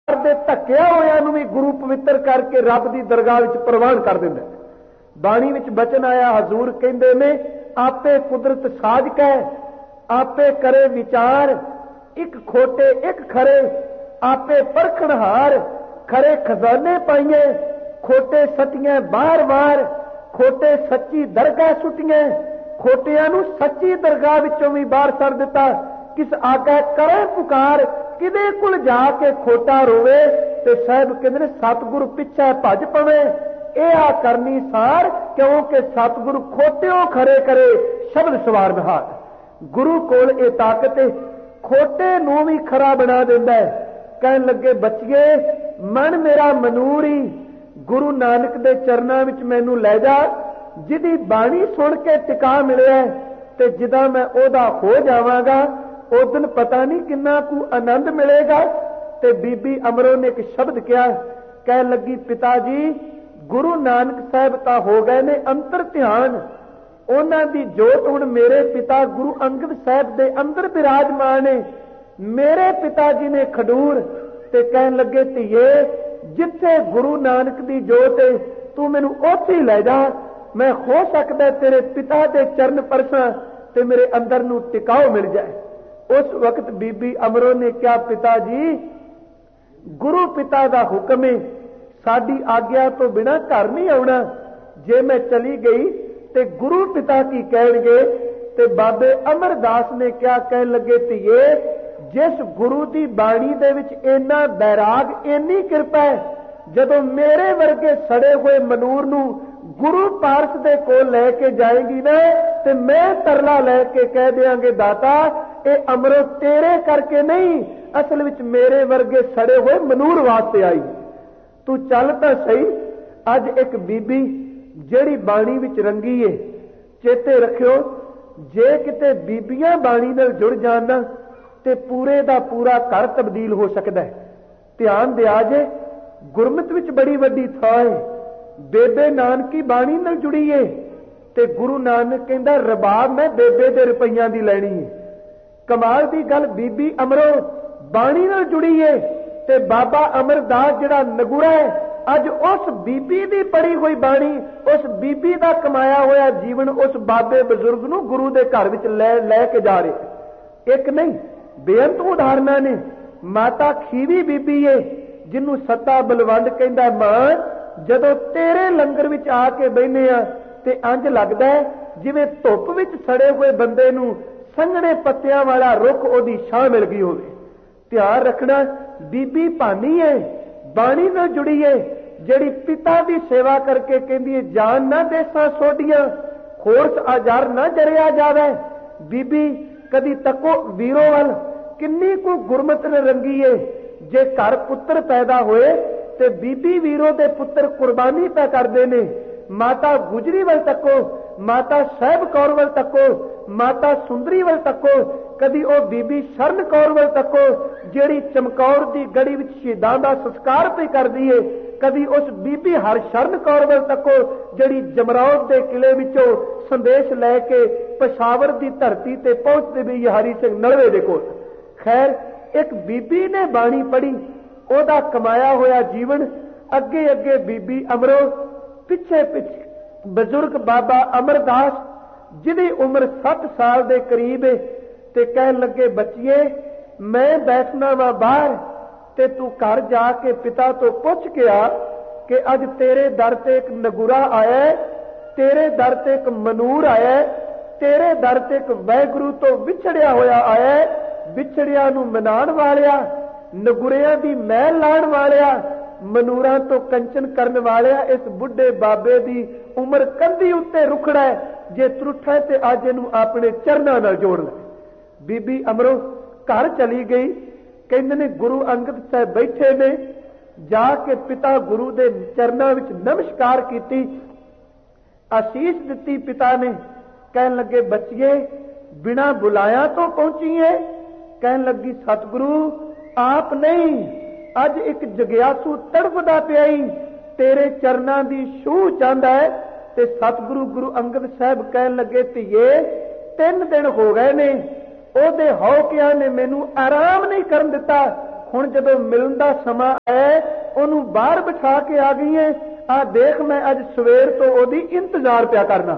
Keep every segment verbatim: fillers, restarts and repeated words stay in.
ਦੇ ਧੱਕਿਆ ਹੋਇਆਂ ਨੂੰ ਵੀ ਗੁਰੂ ਪਵਿੱਤਰ ਕਰਕੇ ਰੱਬ ਦੀ ਦਰਗਾਹ ਵਿੱਚ ਪ੍ਰਵਾਨ ਕਰ ਦਿੰਦਾ। ਬਾਣੀ ਵਿੱਚ ਬਚਨ ਆਇਆ, ਹਜ਼ੂਰ ਕਹਿੰਦੇ ਨੇ ਆਪੇ ਕੁਦਰਤ ਸਾਜਕ ਹੈ, ਆਪੇ ਕਰੇ ਵਿਚਾਰ, ਇੱਕ ਖੋਟੇ ਇੱਕ ਖਰੇ, ਆਪੇ ਪਰਖਣਹਾਰ, ਖਰੇ ਖਜ਼ਾਨੇ ਪਾਈਏ, ਖੋਟੇ ਸੱਟੀਆਂ ਬਾਰ ਬਾਰ, ਖੋਟੇ ਸੱਚੀ ਦਰਗਾਹ ਸੁੱਟੀਆਂ, ਖੋਟਿਆਂ ਨੂੰ ਸੱਚੀ ਦਰਗਾਹ ਵਿੱਚੋਂ ਵੀ ਬਾਹਰ ਸੱਟ ਦਿੱਤਾ। ਕਿਸ ਆਗਾ ਕਰੇ ਪੁਕਾਰ, ਕਿਦੇ ਕੋਲ ਜਾ ਕੇ ਖੋਟਾ ਰੋਵੇ, ਤੇ ਸਾਹਿਬ ਕਹਿੰਦੇ ਨੇ ਸਤਿਗੁਰੂ ਪਿੱਛੇ ਭੱਜ ਪਵੇ। ਇਹ ਆ ਕਰਨੀ ਸਾਰ, ਕਿਉਂਕਿ ਸਤਿਗੁਰੂ ਖੋਟਿਓ ਖਰੇ ਕਰੇ, ਸ਼ਬਦ ਸਵਾਰ ਵਿਹਾਰ। ਗੁਰੂ ਕੋਲ ਇਹ ਤਾਕਤ ਹੈ, ਖੋਟੇ ਨੂੰ ਵੀ ਖਰਾ ਬਣਾ ਦਿੰਦਾ ਹੈ। ਕਹਿਣ ਲੱਗੇ ਬੱਚੀਏ, ਮਨ ਮੇਰਾ ਮਨੂਰੀ, ਗੁਰੂ ਨਾਨਕ ਦੇ ਚਰਨਾਂ ਵਿੱਚ ਮੈਨੂੰ ਲੈ ਜਾ, ਜਿਹਦੀ ਬਾਣੀ ਸੁਣ ਕੇ ਟਿਕਾ ਮਿਲਿਆ, ਤੇ ਜਿੱਦਾਂ ਮੈਂ ਉਹਦਾ ਹੋ ਜਾਵਾਂਗਾ ਉਸ ਦਿਨ ਪਤਾ ਨਹੀਂ ਕਿੰਨਾ ਕੁ ਆਨੰਦ ਮਿਲੇਗਾ। ਤੇ ਬੀਬੀ ਅਮਰੋ ਨੇ ਇੱਕ ਸ਼ਬਦ ਕਿਹਾ, ਕਹਿਣ ਲੱਗੀ ਪਿਤਾ ਜੀ, ਗੁਰੂ ਨਾਨਕ ਸਾਹਿਬ ਤਾਂ ਹੋ ਗਏ ਨੇ ਅੰਤਰ ਧਿਆਨ, ਉਹਨਾਂ ਦੀ ਜੋਤ ਹੁਣ ਮੇਰੇ ਪਿਤਾ ਗੁਰੂ ਅੰਗਦ ਸਾਹਿਬ ਦੇ ਅੰਦਰ ਬਿਰਾਜਮਾਨ ਹੈ। ਮੇਰੇ ਪਿਤਾ ਜੀ ਨੇ ਖਡੂਰ। ਤੇ ਕਹਿਣ ਲੱਗੇ ਧੀਏ, ਜਿੱਥੇ ਗੁਰੂ ਨਾਨਕ ਦੀ ਜੋਤ ਹੈ ਤੂੰ ਮੈਨੂੰ ਉੱਥੇ ਹੀ ਲੈ ਜਾ, ਮੈਂ ਹੋ ਸਕਦਾ ਤੇਰੇ ਪਿਤਾ ਦੇ ਚਰਨ ਪਰਸਾਂ ਤੇ ਮੇਰੇ ਅੰਦਰ ਨੂੰ ਟਿਕਾਓ ਮਿਲ ਜਾਏ। ਉਸ ਵਕਤ ਬੀਬੀ ਅਮਰੋ ਨੇ ਕਿਹਾ, ਪਿਤਾ ਜੀ ਗੁਰੂ ਪਿਤਾ ਦਾ ਹੁਕਮ ਹੈ, ਸਾਡੀ ਆਗਿਆ ਤੋਂ ਬਿਨਾਂ ਘਰ ਨਹੀਂ ਆਉਣਾ। ਜੇ ਮੈਂ ਚਲੀ ਗਈ ਤੇ ਗੁਰੂ ਪਿਤਾ ਕੀ ਕਹਿਣਗੇ। ਤੇ ਬਾਬੇ ਅਮਰਦਾਸ ਨੇ ਕਿਹਾ, ਕਹਿਣ ਲੱਗੇ ਧੀਏ, ਜਿਸ ਗੁਰੂ ਦੀ ਬਾਣੀ ਦੇ ਵਿੱਚ ਇੰਨਾ ਬੈਰਾਗ, ਇੰਨੀ ਕਿਰਪਾ ਹੈ, ਜਦੋਂ ਮੇਰੇ ਵਰਗੇ ਸੜੇ ਹੋਏ ਮਨੂਰ ਨੂੰ ਗੁਰੂ ਪਾਰਸ ਦੇ ਕੋਲ ਲੈ ਕੇ ਜਾਏਗੀ ਨਾ, ਤੇ ਮੈਂ ਤਰਲਾ ਲੈ ਕੇ ਕਹਿ ਦਿਆਂਗੇ ਦਾਤਾ ਇਹ ਅਮਰੋ ਤੇਰੇ ਕਰਕੇ ਨਹੀਂ, ਅਸਲ ਵਿੱਚ ਮੇਰੇ ਵਰਗੇ ਸੜੇ ਹੋਏ ਮਨੂਰ ਵਾਸਤੇ ਆਈ। ਤੂੰ ਚੱਲ ਤਾਂ ਸਹੀ। ਅੱਜ ਇੱਕ ਬੀਬੀ ਜਿਹੜੀ ਬਾਣੀ ਵਿੱਚ ਰੰਗੀ ਏ, ਚੇਤੇ ਰੱਖਿਓ, ਜੇ ਕਿਤੇ ਬੀਬੀਆਂ ਬਾਣੀ ਨਾਲ ਜੁੜ ਜਾਣ ਨਾ ਤੇ ਪੂਰੇ ਦਾ ਪੂਰਾ ਘਰ ਤਬਦੀਲ ਹੋ ਸਕਦਾ ਹੈ। ਧਿਆਨ ਦਿਆ ਜੇ, ਗੁਰਮਤਿ ਵਿੱਚ ਬੜੀ ਵੱਡੀ ਥਾਂ ਹੈ। ਬੇਬੇ ਨਾਨਕੀ ਬਾਣੀ ਨਾਲ ਜੁੜੀ ਏ, ਤੇ ਗੁਰੂ ਨਾਨਕ ਕਹਿੰਦਾ ਰਬਾਬ ਮੈਂ ਬੇਬੇ ਦੇ ਰੁਪਈਆਂ ਦੀ ਲੈਣੀ ਹੈ। ਕਮਾਲ ਦੀ ਗੱਲ, ਬੀਬੀ ਅਮਰੋ ਬਾਣੀ ਨਾਲ ਜੁੜੀ ਏ, ਤੇ ਬਾਬਾ ਅਮਰਦਾਸ ਜਿਹੜਾ ਨਗੂਰਾ ਹੈ, ਅੱਜ ਉਸ ਬੀਬੀ ਦੀ ਪੜੀ ਹੋਈ ਬਾਣੀ, ਉਸ ਬੀਬੀ ਦਾ ਕਮਾਇਆ ਹੋਇਆ ਜੀਵਨ ਉਸ ਬਾਬੇ ਬਜ਼ੁਰਗ ਨੂੰ ਗੁਰੂ ਦੇ ਘਰ ਵਿੱਚ ਲੈ ਲੈ ਕੇ ਜਾ ਰਹੇ। ਇੱਕ ਨਹੀਂ, ਬੇਅੰਤ ਉਦਾਹਰਨਾਂ ਨੇ। ਮਾਤਾ ਖੀਵੀ ਬੀਬੀ ਏ, ਜਿਹਨੂੰ ਸੱਤਾ ਬਲਵੰਡ ਕਹਿੰਦਾ, ਮਾਂ ਜਦੋਂ ਤੇਰੇ ਲੰਗਰ ਵਿੱਚ ਆ ਕੇ ਬਹਿਨੇ ਆ ਤੇ ਇੰਜ ਲੱਗਦਾ ਜਿਵੇਂ ਧੁੱਪ ਵਿੱਚ ਸੜੇ ਹੋਏ ਬੰਦੇ ਨੂੰ ਸੰਘਣੇ ਪੱਤਿਆਂ ਵਾਲਾ ਰੁੱਖ ਉਹਦੀ ਛਾਂ ਮਿਲ ਗਈ ਹੋਵੇ। ਧਿਆਨ ਰੱਖਣਾ, ਬੀਬੀ ਭਾਨੀ ਏ, ਬਾਣੀ ਨਾਲ ਜੁੜੀ ਏ, ਜਿਹੜੀ ਪਿਤਾ ਦੀ ਸੇਵਾ ਕਰਕੇ ਕਹਿੰਦੀ ਏ, ਜਾਨ ਨਾ ਦੇਸਾਂ ਸੋਡੀਆਂ, ਖੋਰਸ ਆਜ਼ਾਰ ਨਾ ਜਰਿਆ ਜਾਵੇ। ਬੀਬੀ ਕਦੀ ਤੱਕੋ ਵੀਰੋ ਵੱਲ, ਕਿੰਨੀ ਕੁ ਗੁਰਮਤਿ ਨੇ ਰੰਗੀ ਏ। ਜੇ ਘਰ ਪੁੱਤਰ ਪੈਦਾ ਹੋਏ ਤੇ ਬੀਬੀ ਵੀਰੋ ਦੇ ਪੁੱਤਰ ਕੁਰਬਾਨੀ ਤਾਂ ਕਰਦੇ ਨੇ। ਮਾਤਾ ਗੁਜਰੀ ਵੱਲ ਤੱਕੋ, ਮਾਤਾ ਸਾਹਿਬ ਕੌਰ ਵੱਲ ਤੱਕੋ, ਮਾਤਾ ਸੁੰਦਰੀ ਵੱਲ ਤੱਕੋ, ਕਦੀ ਉਹ ਬੀਬੀ ਸ਼ਰਨ ਕੌਰ ਵੱਲ ਤੱਕੋ, ਜਿਹੜੀ ਚਮਕੌਰ ਦੀ ਗੜੀ ਵਿੱਚ ਸ਼ਹੀਦਾਂ ਦਾ ਸੰਸਕਾਰ ਪਈ ਕਰਦੀ ਏ। ਕਦੀ ਉਸ ਬੀਬੀ ਹਰਸ਼ਰਨ ਕੌਰ ਵੱਲ ਤੱਕੋ, ਜਿਹੜੀ ਜਮਰੌਦ ਦੇ ਕਿਲੇ ਵਿੱਚੋਂ ਸੰਦੇਸ਼ ਲੈ ਕੇ ਪਸ਼ਾਵਰ ਦੀ ਧਰਤੀ ਤੇ ਪਹੁੰਚਦੇ ਵੀ ਹਰੀ ਸਿੰਘ ਨਲਵੇ ਦੇ ਕੋਲ। ਖੈਰ, ਇੱਕ ਬੀਬੀ ਨੇ ਬਾਣੀ ਪੜ੍ਹੀ, ਉਹਦਾ ਕਮਾਇਆ ਹੋਇਆ ਜੀਵਨ। ਅੱਗੇ ਅੱਗੇ ਬੀਬੀ ਅਮਰੋ, ਪਿੱਛੇ ਪਿੱਛੇ ਬਜ਼ੁਰਗ ਬਾਬਾ ਅਮਰਦਾਸ, ਜਿਹਦੀ ਉਮਰ ਸੱਠ ਸਾਲ ਦੇ ਕਰੀਬ ਹੈ। ਤੇ ਕਹਿਣ ਲੱਗੇ ਬੱਚੀਏ, ਮੈਂ ਬੈਠਣਾ ਵਾ ਬਾਹਰ, ਤੇ ਤੂੰ ਘਰ ਜਾ ਕੇ ਪਿਤਾ ਤੋਂ ਪੁੱਛ ਕੇ ਆ ਕਿ ਅੱਜ ਤੇਰੇ ਦਰ ਤੇ ਇੱਕ ਨਗੁਰਾ ਆਇਆ, ਤੇਰੇ ਦਰ ਤੇ ਇੱਕ ਮਨੂਰ ਆਇਆ, ਤੇਰੇ ਦਰ ਤੇ ਇੱਕ ਵਾਹਿਗੁਰੂ ਤੋਂ ਵਿਛੜਿਆ ਹੋਇਆ ਆਇਆ। ਵਿਛੜਿਆਂ ਨੂੰ ਮਨਾਉਣ ਵਾਲਿਆ, ਨਗੁਰਿਆਂ ਦੀ ਮਹਿਲ ਲਾਣ ਵਾਲਿਆ, ਮਨੂਰਾਂ ਤੋਂ ਕੰਚਨ ਕਰਨ ਵਾਲਿਆ, ਇਸ ਬੁੱਢੇ ਬਾਬੇ ਦੀ ਉਮਰ ਕੰਧੀ ਉੱਤੇ ਰੁਖੜਾ ਹੈ। ਜੇ ਤਰੁੱਠਾ ਤੇ ਅੱਜ ਇਹਨੂੰ ਆਪਣੇ ਚਰਨਾਂ ਨਾਲ ਜੋੜ ਲੈ। ਬੀਬੀ ਅਮਰੋ ਘਰ ਚਲੀ ਗਈ। ਕਹਿੰਦੇ ਨੇ ਗੁਰੂ ਅੰਗਦ ਸਾਹਿਬ ਬੈਠੇ ਨੇ, ਜਾ ਕੇ ਪਿਤਾ ਗੁਰੂ ਦੇ ਚਰਨਾਂ ਵਿੱਚ ਨਮਸਕਾਰ ਕੀਤੀ, ਆਸ਼ੀਸ਼ ਦਿੱਤੀ ਪਿਤਾ ਨੇ। ਕਹਿਣ ਲੱਗੇ ਬੱਚੀਏ, ਬਿਨਾਂ ਬੁਲਾਇਆ ਤੋਂ ਪਹੁੰਚੀ ਏ। ਕਹਿਣ ਲੱਗੀ ਸਤਿਗੁਰੂ ਆਪ ਨਹੀਂ, ਅੱਜ ਇੱਕ ਜਗਿਆਸੂ ਤੜਫਦਾ ਪਿਆ ਈ, ਤੇਰੇ ਚਰਨਾਂ ਦੀ ਛੂਹ ਚਾਹੁੰਦਾ ਹੈ। ਤੇ ਸਤਿਗੁਰੂ ਗੁਰੂ ਅੰਗਦ ਸਾਹਿਬ ਕਹਿਣ ਲੱਗੇ ਧੀਏ, ਤਿੰਨ ਦਿਨ ਹੋ ਗਏ ਨੇ, ਉਹਦੇ ਹੌਕਿਆਂ ਨੇ ਮੈਨੂੰ ਆਰਾਮ ਨਹੀਂ ਕਰਨ ਦਿੱਤਾ। ਹੁਣ ਜਦੋਂ ਮਿਲਣ ਦਾ ਸਮਾਂ ਆਇਆ ਉਹਨੂੰ ਬਾਹਰ ਬਿਠਾ ਕੇ ਆ ਗਈ ਹੈ। ਆ ਦੇਖ ਮੈਂ ਅੱਜ ਸਵੇਰ ਤੋਂ ਉਹਦੀ ਇੰਤਜ਼ਾਰ ਪਿਆ ਕਰਨਾ।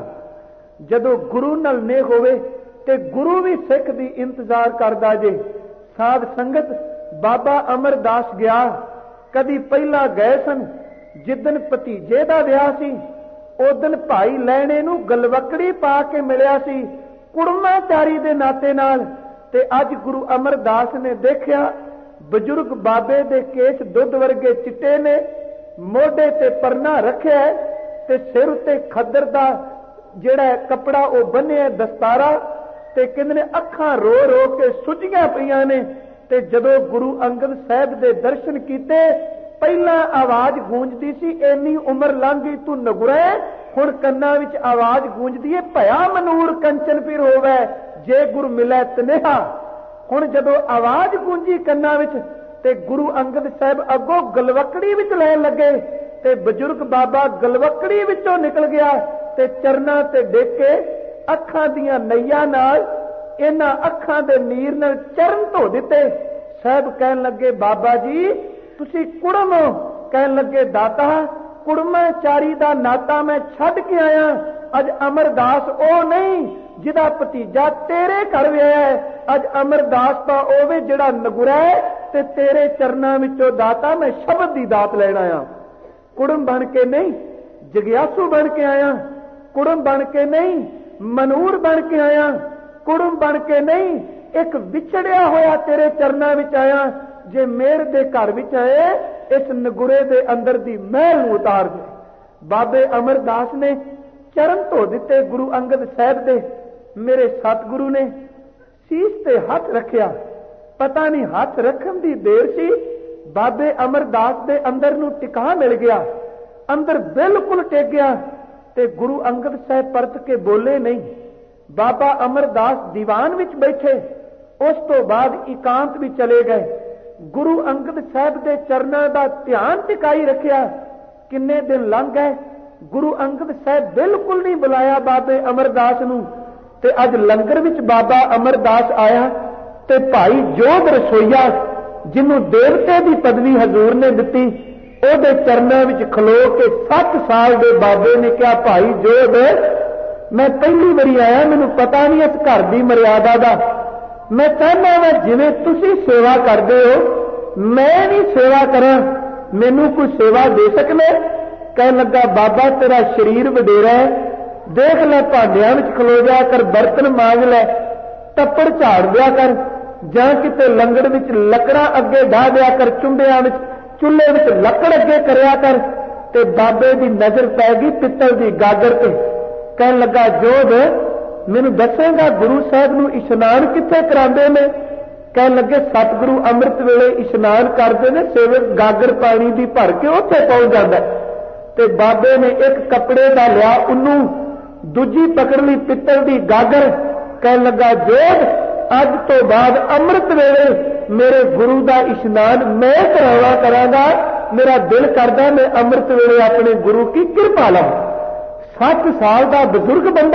ਜਦੋਂ ਗੁਰੂ ਨਾਲ ਨੇਹ ਹੋਵੇ ਤੇ ਗੁਰੂ ਵੀ ਸਿੱਖ ਦੀ ਇੰਤਜ਼ਾਰ ਕਰਦਾ ਜੇ। ਸਾਧ ਸੰਗਤ, ਬਾਬਾ ਅਮਰਦਾਸ ਗਿਆ, ਕਦੀ ਪਹਿਲਾਂ ਗਏ ਸਨ। ਜਿੱਦਣ ਭਤੀਜੇ ਦਾ ਵਿਆਹ ਸੀ ਉਦਣ ਭਾਈ ਲੈਣੇ ਨੂੰ ਗਲਵਕੜੀ ਪਾ ਕੇ ਮਿਲਿਆ ਸੀ ਕੁੜਮਾਚਾਰੀ ਦੇ ਨਾਤੇ ਨਾਲ। ਤੇ ਅੱਜ ਗੁਰੂ ਅਮਰਦਾਸ ਨੇ ਦੇਖਿਆ ਬਜ਼ੁਰਗ ਬਾਬੇ ਦੇ ਕੇਸ ਦੁੱਧ ਵਰਗੇ ਚਿੱਟੇ ਨੇ, ਮੋਢੇ ਤੇ ਪਰਨਾ ਰੱਖਿਆ ਤੇ ਸਿਰ ਉੱਤੇ ਖੱਦਰ ਦਾ ਜਿਹੜਾ ਕੱਪੜਾ ਉਹ ਬੰਨਿਆ ਦਸਤਾਰਾ, ਤੇ ਕਹਿੰਦੇ ਨੇ ਅੱਖਾਂ ਰੋ ਰੋ ਕੇ ਸੁੱਜੀਆਂ ਪਈਆਂ ਨੇ। ਤੇ ਜਦੋਂ ਗੁਰੂ ਅੰਗਦ ਸਾਹਿਬ ਦੇ ਦਰਸ਼ਨ ਕੀਤੇ, ਪਹਿਲਾਂ ਆਵਾਜ਼ ਗੂੰਜਦੀ ਸੀ ਇੰਨੀ ਉਮਰ ਲੰਘ ਗਈ ਤੂੰ ਨਗੁਰੇ, ਹੁਣ ਕੰਨਾਂ ਵਿੱਚ ਆਵਾਜ਼ ਗੂੰਜਦੀ ਹੈ ਭਇਆ ਮਨੂਰ ਕੰਚਨ ਪੀਰ ਹੋਵੇ ਜੇ ਗੁਰ ਮਿਲੇ ਤਨੇਹਾ। ਹੁਣ ਜਦੋਂ ਆਵਾਜ਼ ਗੂੰਜੀ ਕੰਨਾਂ ਵਿੱਚ ਤੇ ਗੁਰੂ ਅੰਗਦ ਸਾਹਿਬ ਅੱਗੋਂ ਗਲਵਕੜੀ ਵਿੱਚ ਲੈਣ ਲੱਗੇ ਤੇ ਬਜ਼ੁਰਗ ਬਾਬਾ ਗਲਵਕੜੀ ਵਿੱਚੋਂ ਨਿਕਲ ਗਿਆ ਤੇ ਚਰਨਾਂ ਤੇ ਡਿੱਗ ਕੇ ਅੱਖਾਂ ਦੀਆਂ ਨਈਆਂ ਨਾਲ, ਇਹਨਾਂ ਅੱਖਾਂ ਦੇ ਨੀਰ ਨਾਲ ਚਰਨ ਧੋ ਦਿੱਤੇ। ਸਾਹਿਬ ਕਹਿਣ ਲੱਗੇ ਬਾਬਾ ਜੀ ਤੁਸੀਂ ਕੁੜਮ ਹੋ? ਕਹਿਣ ਲੱਗੇ ਦਾਤਾ ਕੁੜਮਾਚਾਰੀ ਦਾ ਨਾਤਾ ਮੈਂ ਛੱਡ ਕੇ ਆਇਆ। ਅੱਜ ਅਮਰਦਾਸ ਉਹ ਨਹੀਂ ਜਿਹਦਾ ਭਤੀਜਾ ਤੇਰੇ ਘਰ ਵਿਆਹਿਆ ਹੈ। ਅੱਜ ਅਮਰਦਾਸ ਤਾਂ ਉਹਵੇ ਜਿਹੜਾ ਨਗੁਰਾ ਤੇ ਤੇਰੇ ਚਰਨਾਂ ਵਿੱਚੋਂ ਦਾਤਾ ਮੈਂ ਸ਼ਬਦ ਦੀ ਦਾਤ ਲੈਣ ਆਇਆ। ਕੁੜਮ ਬਣ ਕੇ ਨਹੀਂ, ਜਗਿਆਸੂ ਬਣ ਕੇ ਆਇਆ। ਕੁੜਮ ਬਣ ਕੇ ਨਹੀਂ, ਮਨੂਰ ਬਣ ਕੇ ਆਇਆ। ਕੁੜਮ ਬਣ ਕੇ ਨਹੀਂ, ਇੱਕ ਵਿਛੜਿਆ ਹੋਇਆ ਤੇਰੇ ਚਰਨਾਂ ਵਿੱਚ ਆਇਆ। ਜੇ ਮੇਰ ਦੇ ਘਰ ਵਿੱਚ ਆਏ ਇਸ ਨਗੁਰੇ ਦੇ ਅੰਦਰ ਦੀ ਮਹਿਲ ਨੂੰ ਉਤਾਰ ਦੇ। ਬਾਬੇ ਅਮਰਦਾਸ ਨੇ ਚਰਨ ਧੋ ਦਿੱਤੇ ਗੁਰੂ ਅੰਗਦ ਸਾਹਿਬ ਦੇ। ਮੇਰੇ ਸਤਿਗੁਰੂ ਨੇ ਸੀਸ ਤੇ ਹੱਥ ਰੱਖਿਆ। ਪਤਾ ਨਹੀਂ ਹੱਥ ਰੱਖਣ ਦੀ ਦੇਰ ਸੀ, ਬਾਬੇ ਅਮਰਦਾਸ ਦੇ ਅੰਦਰ ਨੂੰ ਟਿਕਾ ਮਿਲ ਗਿਆ, ਅੰਦਰ ਬਿਲਕੁਲ ਟਿਕ ਗਿਆ। ਤੇ ਗੁਰੂ ਅੰਗਦ ਸਾਹਿਬ ਪਰਤ ਕੇ ਬੋਲੇ ਨਹੀਂ। ਬਾਬਾ ਅਮਰਦਾਸ ਦੀਵਾਨ ਵਿੱਚ ਬੈਠੇ, ਉਸ ਤੋਂ ਬਾਅਦ ਇਕਾਂਤ ਵੀ ਚਲੇ ਗਏ। ਗੁਰੂ ਅੰਗਦ ਸਾਹਿਬ ਦੇ ਚਰਨਾਂ ਦਾ ਧਿਆਨ ਟਿਕਾਈ ਰੱਖਿਆ। ਕਿੰਨੇ ਦਿਨ ਲੰਘ ਗਏ, ਗੁਰੂ ਅੰਗਦ ਸਾਹਿਬ ਬਿਲਕੁਲ ਨਹੀਂ ਬੁਲਾਇਆ ਬਾਬੇ ਅਮਰਦਾਸ ਨੂੰ। ਤੇ ਅੱਜ ਲੰਗਰ ਵਿੱਚ ਬਾਬਾ ਅਮਰਦਾਸ ਆਇਆ ਤੇ ਭਾਈ ਜੋਧ ਰਸੋਈਆ, ਜਿਹਨੂੰ ਦੇਵਤੇ ਦੀ ਪਦਵੀ ਹਜ਼ੂਰ ਨੇ ਦਿੱਤੀ, ਉਹਦੇ ਚਰਨਾਂ ਵਿੱਚ ਖਲੋ ਕੇ ਸੱਤ ਸਾਲ ਦੇ ਬਾਬੇ ਨੇ ਕਿਹਾ ਭਾਈ ਜੋਧ ਮੈਂ ਪਹਿਲੀ ਵਾਰੀ ਆਇਆ, ਮੈਨੂੰ ਪਤਾ ਨਹੀਂ ਇਸ ਘਰ ਦੀ ਮਰਿਆਦਾ ਦਾ। ਮੈਂ ਚਾਹੁੰਦਾ ਮੈਂ ਜਿਵੇਂ ਤੁਸੀਂ ਸੇਵਾ ਕਰਦੇ ਹੋ ਮੈਂ ਵੀ ਸੇਵਾ ਕਰਾਂ, ਮੈਨੂੰ ਕੋਈ ਸੇਵਾ ਦੇ ਸਕਣਾ? ਕਹਿਣ ਲੱਗਾ ਬਾਬਾ ਤੇਰਾ ਸਰੀਰ ਵਡੇਰਾ ਹੈ, ਦੇਖ ਲੈ ਭਾਂਡਿਆਂ ਵਿੱਚ ਖਲੋ ਜਾ ਕਰ, ਬਰਤਨ ਮਾਂਜ ਲੈ, ਟੱਪੜ ਝਾੜ ਦਿਆ ਕਰ, ਜਾਂ ਕਿਤੇ ਲੰਗੜ ਵਿੱਚ ਲੱਕੜਾਂ ਅੱਗੇ ਢਾ ਦਿਆ ਕਰ, ਚੁੰਡਿਆਂ ਵਿੱਚ ਚੁੱਲ੍ਹੇ ਵਿੱਚ ਲੱਕੜ ਅੱਗੇ ਕਰਿਆ ਕਰ। ਤੇ ਬਾਬੇ ਦੀ ਨਜ਼ਰ ਪੈ ਗਈ ਪਿੱਤਲ ਦੀ ਗਾਗਰ ਤੇ। ਕਹਿਣ ਲੱਗਾ ਜੋਧ ਮੈਨੂੰ ਦੱਸੇਗਾ ਗੁਰੂ ਸਾਹਿਬ ਨੂੰ ਇਸ਼ਨਾਨ ਕਿੱਥੇ ਕਰਾਉਂਦੇ ਨੇ? ਕਹਿਣ ਲੱਗੇ ਸਤਿਗੁਰੂ ਅੰਮ੍ਰਿਤ ਵੇਲੇ ਇਸ਼ਨਾਨ ਕਰਦੇ ਨੇ, ਸੇਵਕ ਗਾਗਰ ਪਾਣੀ ਦੀ ਭਰ ਕੇ ਉੱਥੇ ਪਹੁੰਚ ਜਾਂਦਾ। ਤੇ ਬਾਬੇ ਨੇ ਇੱਕ ਕੱਪੜੇ ਦਾ ਲਿਆ ਉਹਨੂੰ, ਦੂਜੀ ਪਕੜ ਲਈ ਪਿੱਤਲ ਦੀ ਗਾਗਰ। ਕਹਿਣ ਲੱਗਾ ਜੋਧ ਅੱਜ ਤੋਂ ਬਾਅਦ ਅੰਮ੍ਰਿਤ ਵੇਲੇ ਮੇਰੇ ਗੁਰੂ ਦਾ ਇਸ਼ਨਾਨ ਮੈਂ ਕਰਾਉਣਾ ਕਰਾਂਗਾ। ਮੇਰਾ ਦਿਲ ਕਰਦਾ ਮੈਂ ਅੰਮ੍ਰਿਤ ਵੇਲੇ ਆਪਣੇ ਗੁਰੂ ਕੀ ਕਿਰਪਾ ਲਵਾਂ। ਸੱਤ ਸਾਲ ਦਾ ਬਜ਼ੁਰਗ ਬੰਦਾ,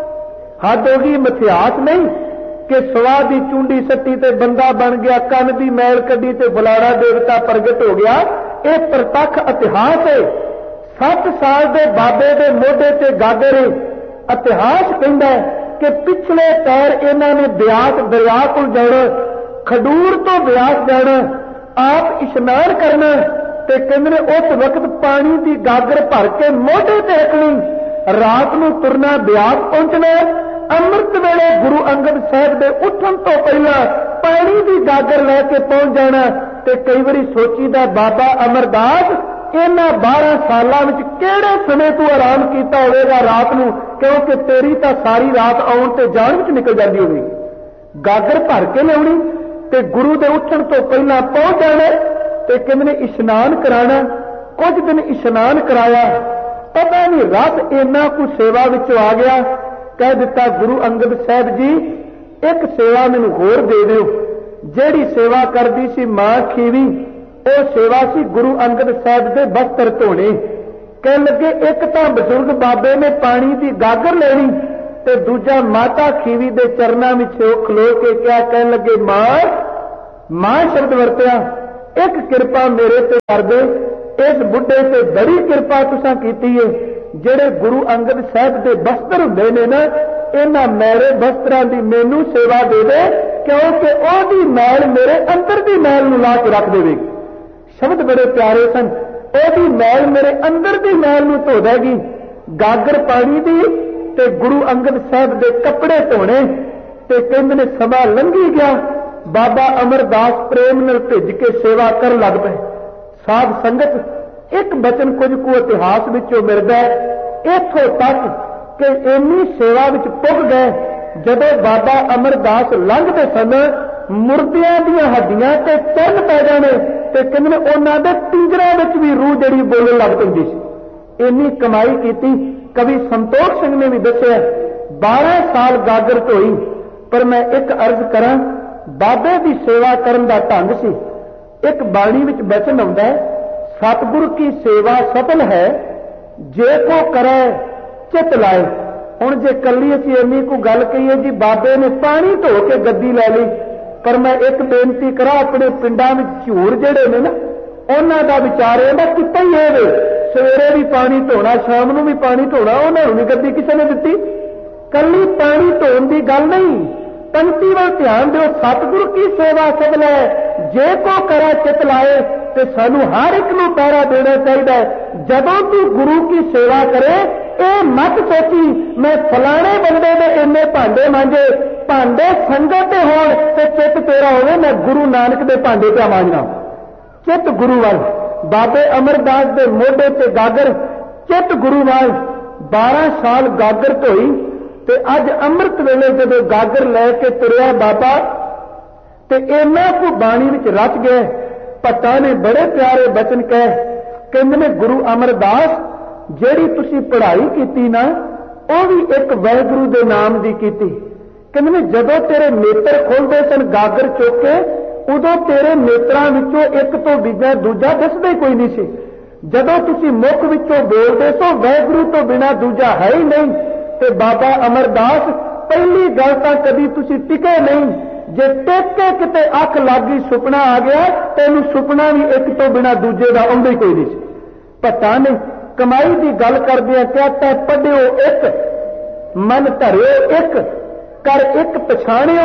ਹੱਦ ਹੋ ਗਈ, ਮਿਥਿਆਸ ਨਹੀਂ ਕਿ ਸਵਾ ਦੀ ਚੁੰਡੀ ਸੱਟੀ ਤੇ ਬੰਦਾ ਬਣ ਗਿਆ, ਕੰਨ ਦੀ ਮੈਲ ਕੱਢੀ ਤੇ ਫਲਾਣਾ ਦੇਵਤਾ ਪ੍ਰਗਟ ਹੋ ਗਿਆ। ਇਹ ਪ੍ਰਤੱਖ ਇਤਿਹਾਸ ਹੈ। ਸੱਤ ਸਾਲ ਦੇ ਬਾਬੇ ਦੇ ਮੋਢੇ ਤੇ ਗਾਗਰ। ਇਤਿਹਾਸ ਕਹਿੰਦਾ ਕਿ ਪਿਛਲੇ ਪੈਰ ਇਹਨਾਂ ਨੇ ਬਿਆਸ ਦਰਿਆ ਕੋਲ ਜਾਣਾ, ਖਡੂਰ ਤੋਂ ਬਿਆਸ ਜਾਣਾ, ਆਪ ਇਸ਼ਨਾਨ ਕਰਨਾ। ਤੇ ਕਹਿੰਦੇ ਨੇ ਉਸ ਵਕਤ ਪਾਣੀ ਦੀ ਗਾਗਰ ਭਰ ਕੇ ਮੋਢੇ ਤੇ ਰੱਖਣੀ, ਰਾਤ ਨੂੰ ਤੁਰਨਾ, ਬਿਆਸ ਪਹੁੰਚਣਾ। ਅੰਮ੍ਰਿਤ ਵੇਲੇ ਗੁਰੂ ਅੰਗਦ ਸਾਹਿਬ ਦੇ ਉੱਠਣ ਤੋਂ ਪਹਿਲਾਂ ਪਾਣੀ ਦੀ ਗਾਗਰ ਲੈ ਕੇ ਪਹੁੰਚ ਜਾਣਾ। ਤੇ ਕਈ ਵਾਰੀ ਸੋਚੀਦਾ ਬਾਬਾ ਅਮਰਦਾਸ ਇਹਨਾਂ ਬਾਰਾਂ ਸਾਲਾਂ ਵਿੱਚ ਕਿਹੜੇ ਸਮੇਂ ਤੂੰ ਆਰਾਮ ਕੀਤਾ ਹੋਵੇਗਾ ਰਾਤ ਨੂੰ, ਕਿਉਂਕਿ ਤੇਰੀ ਤਾਂ ਸਾਰੀ ਰਾਤ ਆਉਣ ਤੇ ਜਾਣ ਵਿੱਚ ਨਿਕਲ ਜਾਂਦੀ ਹੋਵੇਗੀ। ਗਾਗਰ ਭਰ ਕੇ ਲਿਆਉਣੀ ਤੇ ਗੁਰੂ ਦੇ ਉੱਠਣ ਤੋਂ ਪਹਿਲਾਂ ਪਹੁੰਚ ਜਾਣਾ। ਤੇ ਕਹਿੰਦੇ ਨੇ ਇਸ਼ਨਾਨ ਕਰਾਣਾ। ਕੁਝ ਦਿਨ ਇਸ਼ਨਾਨ ਕਰਾਇਆ, ਪਤਾ ਨਹੀਂ ਰੱਬ ਇੰਨਾ ਕੁ ਸੇਵਾ ਵਿੱਚ ਆ ਗਿਆ, ਕਹਿ ਦਿੱਤਾ ਗੁਰੂ ਅੰਗਦ ਸਾਹਿਬ ਜੀ ਇੱਕ ਸੇਵਾ ਮੈਨੂੰ ਹੋਰ ਦੇ ਦਿਓ। ਜਿਹੜੀ ਸੇਵਾ ਕਰਦੀ ਸੀ ਮਾਂ ਖੀਵੀ, ਉਹ ਸੇਵਾ ਸੀ ਗੁਰੂ ਅੰਗਦ ਸਾਹਿਬ ਦੇ ਬਸਤਰ ਧੋਣੇ। ਕਹਿਣ ਲੱਗੇ ਇੱਕ ਤਾਂ ਬਜ਼ੁਰਗ ਬਾਬੇ ਨੇ ਪਾਣੀ ਦੀ ਗਾਗਰ ਲੈਣੀ ਤੇ ਦੂਜਾ ਮਾਤਾ ਖੀਵੀ ਦੇ ਚਰਨਾਂ ਵਿੱਚ ਉਹ ਖਲੋ ਕੇ ਕਿਹਾ। ਕਹਿਣ ਲੱਗੇ ਮਾਂ, ਮਾਂ ਸ਼ਬਦ ਵਰਤਿਆ, एक किरपा मेरे ते कर दे, इस बुढ़े ते बड़ी किरपा तुसां कीती है। जेड़े गुरु अंगद साहब के बस्तर हुंदे ने ना, इन्हां मैले बस्तरां दी मैनू सेवा दे दे, क्योंकि ओहदी मैल मेरे अंदर दी मैल नूं ला के रख देवेगी। शब्द बड़े प्यारे सन। ओहदी मैल मेरे अंदर दी मैल नूं धो देगी। गागर पानी दी ते गुरु अंगद साहब दे कपड़े धोने ते कहंदे ने समा लंघी गया। बाबा अमरदास प्रेम नाल भिज के सेवा कर लग पे। साध संगत एक बचन कुछ को इतिहास विचों मिलदा है इथों तक कि इन्नी सेवा विच पुग गए। जदों बाबा अमरदास लंघदे सन मुर्दियां दीयां हड्डियां ते चन्न पै जाने ते कहंदे उन्हां दे पिंजरां विच भी रूह जिहड़ी बोलण लग पैंदी सी। इन्नी कमाई कीती। कवि संतोख सिंह ने भी दस्सिया बारह साल गागर धोई। पर मैं एक अर्ज करां, बाबे की सेवा करन दा ढंग सी। एक बाणी विच बचन आउंदा है, सतगुर की सेवा सफल है जे को करे चित लाए। हुण जे कल्ली असीं इन्नी को गल कहीए जी बाबे ने पानी धो के गद्दी लै लई, पर मैं एक बेनती करा अपने पिंडां विच झूर जिहड़े ने ना उन्हां दा विचार इहदा कीता ही है, सवेरे भी पानी धोना शाम नूं भी पानी धोना, उन्हां नूं नहीं गद्दी किसी ने दित्ती। कल्ली पानी धोण दी गल नहीं, पंक्ति वाल ध्यान दो। सतगुरु की सेवा सफल है जे को करे चित लाए। ते सानू हर एक नूं पहरा देना चाहिए। जदों तू गुरु की सेवा करे ये मत सोची मैं फलाने बंदे दे इन्ने भांडे मांजे, भांडे संगत दे होण ते चित तेरा होवे मैं गुरु नानक दे भांडे पिया मांजना। चित गुरु वाल। बाबे अमरदास दे मोढे ते गागर, चित गुरु वाल। बारह साल गागर धोई ते अज अमृत वेले जदों गागर लैके तुरिया बाबा ते इन्ना को बाणी विच रच गए। भट्टा ने बड़े प्यारे बचन कहे, कहंदे ने गुरु अमरदास जिहड़ी तुसीं पढ़ाई कीती ना वो भी एक वाहिगुरू दे नाम दी कीती। कहंदे ने जदों तेरे नेत्र खोलदे सन गागर चुक के उदों तेरे नेत्रां विचों एक तो बिना दूजा दिसदा कोई नहीं सी। जदों तुसीं मुख विचों बोलदे सो वाहिगुरू तो बिना दूजा है ही नहीं। ते बाबा अमरदास पहली गल तां कदी तुसीं टिके नहीं, जे टिक के किते अख लागी सुपना आ गया तैनूं सुपना भी एक तो बिना दूजे का आउंदा ही कोई नहीं सी। भट्टा ने कमाई की गल करदिआं कहा तैं पढ़िओ एक मन धरिओ एक कर एक पछाणिओ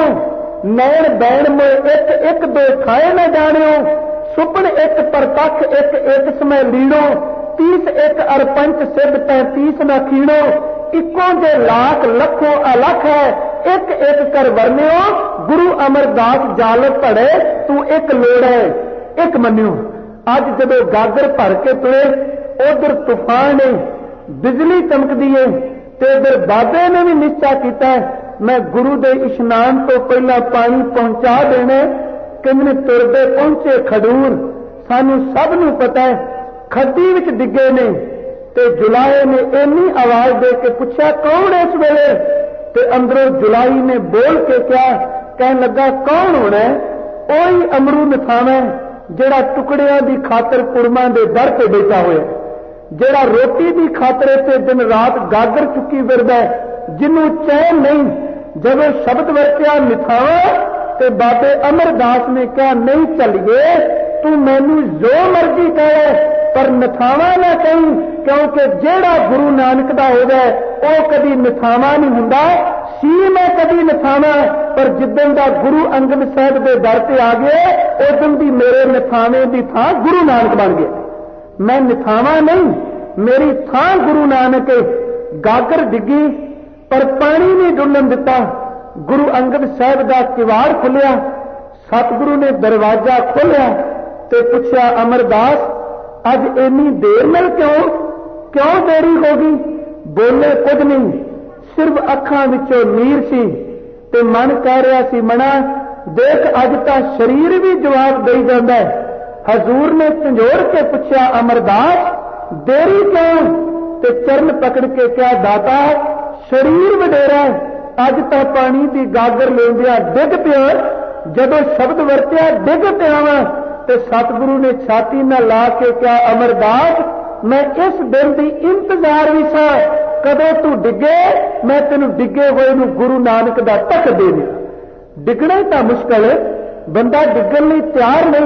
नैण बैण में एक एक दो खाए न जाणिओ सुपन एक परतख एक एक समय लीणो तीस एक अरपंच सिद्ध पैंतीस न खीणो इको जे लाख लखों अलख है एक एक कर वर्ण्यो गुरु अमरदास जाल पड़े तू एक लोड़ है एक मन्यो। अज जदों गागर भर के तुरे उधर तूफान है बिजली चमकदी है ते इधर बाबे ने भी निश्चा किया मैं गुरु दे इशनान तो पहला पानी पहुंचा देने। किन्ने तुरदे पहुंचे खडूर सानू सब नू पता है खड्डी विच डिगे ने ते जुलाए ने इन्नी आवाज दे के पूछा कौन इस वेले ते अंदरों जुलाई ने बोल के क्या कहन लगा कौन होना है ओही अमरू नथावा जेड़ा टुकड़ियां दी खातर कुड़मां दे दर ते बैठा होया जेड़ा रोटी दी खातरे ते दिन रात गागर चुकी फिरदा जिन्नू चैन नहीं। जब शब्द वरत्या निथावा ते बाबे अमरदास ने कहा नहीं चलिए तू मैनू जो मर्जी कहे पर नथावा ना कहीं क्योंकि जेड़ा गुरु नानक दा हो जाए वह कभी नथावा नहीं हुंदा सी मैं कभी नथावा पर जिदन दा गुरु अंगद साहब दे दर ते आ गए उदन दी मेरे नथावे दी थां गुरु नानक बन गए। मैं नथावा नहीं मेरी थां गुरु नानक है। गागर डिगी पर पानी नहीं डुलन दिता। गुरु अंगद साहब का किवाड़ खुलिया सतगुरु ने दरवाजा खोलिया ते पूछा अमरदास अज इन्नी देर में क्यों क्यों देरी होगी। बोले कुछ नहीं सिर्फ अखां विचों नीर सी ते मन कह रहा सी मना देख अज तां शरीर भी जवाब दई जांदा है। हजूर ने झंझोड़ के पूछा अमरदास देरी क्यों ते चरण पकड़ के क्या दाता शरीर वडेरा अज तां पानी की गागर लेंदिया डिग पिया जदों शब्द वरत्या डिग पिया वा ते सतगुरु ने छाती न ला के क्या अमरदास मैं इस दिन की इंतजार भी सा कदों तू डिगे मैं तेनू डिगे हुए नू गुरु नानक दा तक दे दिया। डिगना तो मुश्किल बंदा डिगण लई तैयार नहीं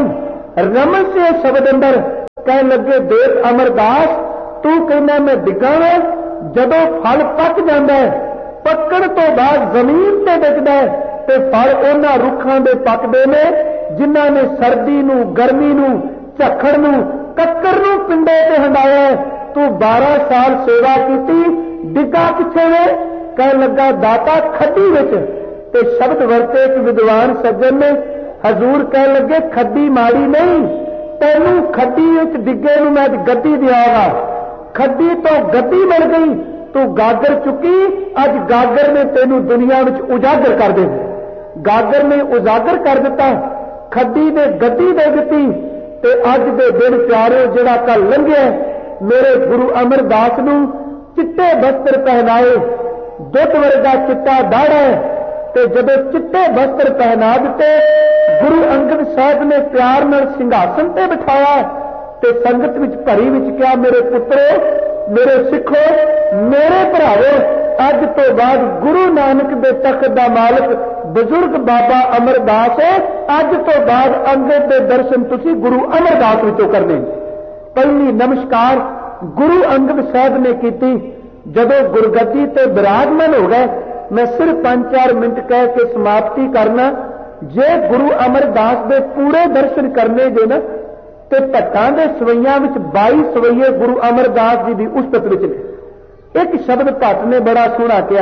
रमन से शब्द अंदर कह लगे देख अमरदास तू कहना मैं डिगा वा जदों फल पक जाता है पकण तो बाद जमीन ते डिगदा है ते फल उन्हां रुखां दे पकदे ने जिन्हां ने सर्दी नूं गर्मी नूं झक्खड़ नूं कक्कर नूं पिंडे ते हंडाया है। तू बारह साल सेवा की डिगा किथे वे कह लगा दाता खड्डी विच ते शब्द वरते एक विद्वान सज्जन ने हजूर कह लगे खड्डी माड़ी नहीं तेनू खड्डी विच डिगे नूं मैं गद्दी दियागा खड्डी तो गद्दी मिल गई तू गागर चुकी अज गागर ने तेनू दुनिया विच उजागर कर दे गागर ने उजागर कर दिता खड्डी ने गद्दी दे दी ते अज दे दिन प्यारे जिहड़ा कल लंघिया मेरे गुरु अमरदास नूं चिट्टे वस्त्र पहनाए दुध वर्गा चिट्टा दाड़ा है ते जदों चिट्टे वस्त्र पहना दिते गुरु अंगद साहब ने प्यार नाल सिंघासन ते बिठाया ते संगत विच भरी विच क्या मेरे पुत्रो मेरे सिखो मेरे भरावो अज तो बाद गुरु नानक दे तख्त दा मालिक बुजुर्ग बाबा अमरदास है अज तो बाद अंगद दे दर्शन तुसी गुरु अमरदास विचों करने। पहली नमस्कार गुरु अंगद साहब ने की जदों गुरगद्दी ते विराजमान हो गए मैं सिर्फ पांच चार मिनट कह के समाप्ति करना जे गुरु अमरदास दे पूरे दर्शन करने जे ना ते भट्टां दे सवैयां विच बाई सवैये गुरु अमरदास जी की उस्तत विच ने। एक शब्द भट्ट ने बड़ा सोहना कहा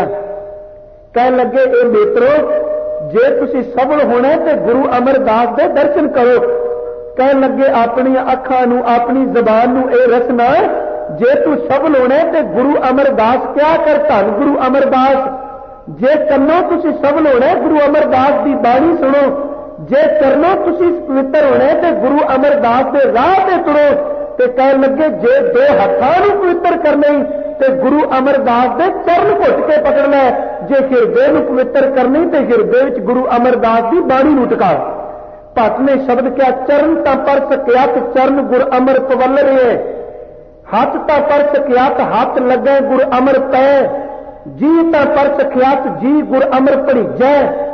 कह लगे ए मित्रो जे तुसी सफल होना ते गुरु अमरदास दे दर्शन करो कह लगे अपनी अखां नूं अपनी जबान नूं ए रसना जे तू सफल होना ते गुरु अमरदास क्या कर धन गुरु अमरदास जे कन्नों तुसी सफल होना गुरु अमरदास की बाणी सुनो जे चरणों तुसी पवित्र होना ते गुरु अमरदास के राह ते तुरो ते कह लगे जे दो हत्थां नूं पवित्र करने ते गुरु अमरदास के चरण घुट के पकड़ना जे हिरदे नूं पवित्र करनी ते हिरदे विच गुरु अमरदास की बाणी नूं टिका। भट्ट ने शब्द क्या चरण तां पर सकियात चरण गुर अमर पवल रहे हथ तां पर सकियात हाथ लगे गुर अमर पै जी तां पर सकियात जी गुर अमर भड़ीजै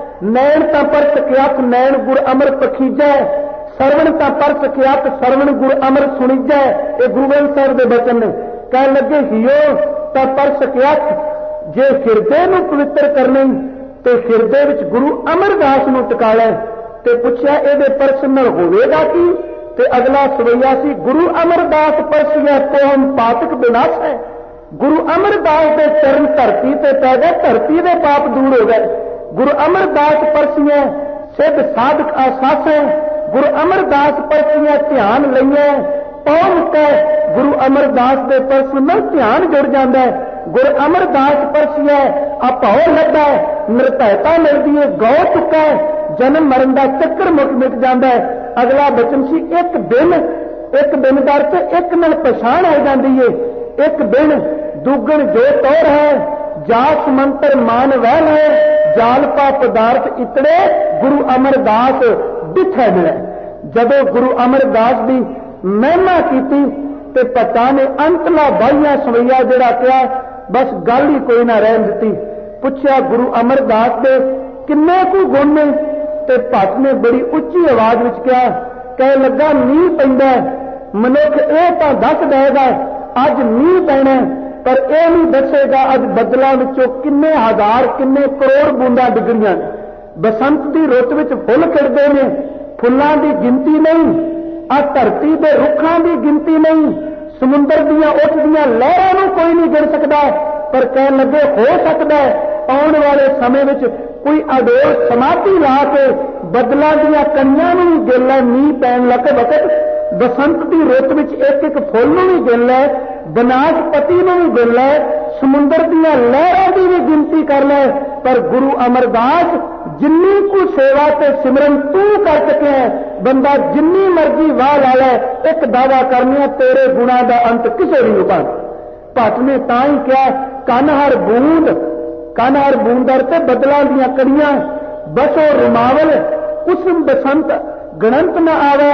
नैन तां पर सकियात नैन गुर अमर पखीजै सरवण तां पर सकियात सरवण गुर अमर सुणीजै। ये गुरु ग्रंथ साहिब दे वचन ने कह लगे हियो तां पर सकियात जे हिरदे नूं पवित्र करनी ते हिरदे विच गुरु अमरदास नूं टिकाले ते पुछया इहदे परस नाल होवेगा की ते अगला सवैया सी गुरु अमरदास परसिया तोहम पातक विनाश है गुरु अमरदास के चरण धरती ते पै गए धरती के पाप दूर हो गए गुरु अमरदास परसिया सिद्ध साधक आसास है गुरु अमरदास परसिया ध्यान लईए पहुंच है गुरु अमरदास के परस नाल ध्यान जुड़ जाता है गुरु अमरदास परसिया अपो लगता है निर्भयता मिलती है गौ चुका है जन्म मरण का चक्कर मुक मिट जाता है। अगला बचन सी एक दिन एक दिन दर से एक नाल पछाण आ जाती है एक दिन दुगण जो तौर है जास मंत्र मान वहल है जालपा पदार्थ इतने गुरु अमरदास डिठे मिले। जदों गुरु अमरदास की महिमा की ते पता ने अंतला बाइया सवैया जिहड़ा कहा बस गल ही कोई ना रहन दी। पुछया गुरु अमरदास दे किन्ने कु गुण ने ते भट्ट ने बड़ी उच्ची आवाज विच कहा कह लगा मींह पैंदा मनुख ये तो दस देगा अज मींह पैना पर यह नहीं दसेगा अज बदलों विचों किन्ने हजार किन्ने करोड़ बूंदा डिगणियां बसंत की रुत विच फुल खिड़दे ने फुल्लां की गिनती नहीं आ धरती के रुखां की गिनती नहीं समुंदर दीयां उठदियां लहरां नूं कोई नहीं गिन सकता पर कह लगे हो सकता है आने वाले समय में कोई अडोल समाधि ला के बदलों दीयां कणियां नूं भी गिन लै मींह पैण लग वक्त बसंत की रुत में एक एक फुल नूं भी गिन लै बनासपति नूं भी गिन लै समुंदर दीयां लहरां की भी गिनती कर लै पर गुरु अमरदास जिन्नी को सेवा ते सिमरन तू कर सके बंदा जिन्नी मर्जी वाह ला लै एक दावा करने तेरे गुणा का अंत किसे भी नहीं पाता। भट्ट ने तां ही कहा कन हर बूंद कन हर बूंद ते बदलों दीयां कड़ियां बसो रुमावल कुसुम बसंत गणंत न आवे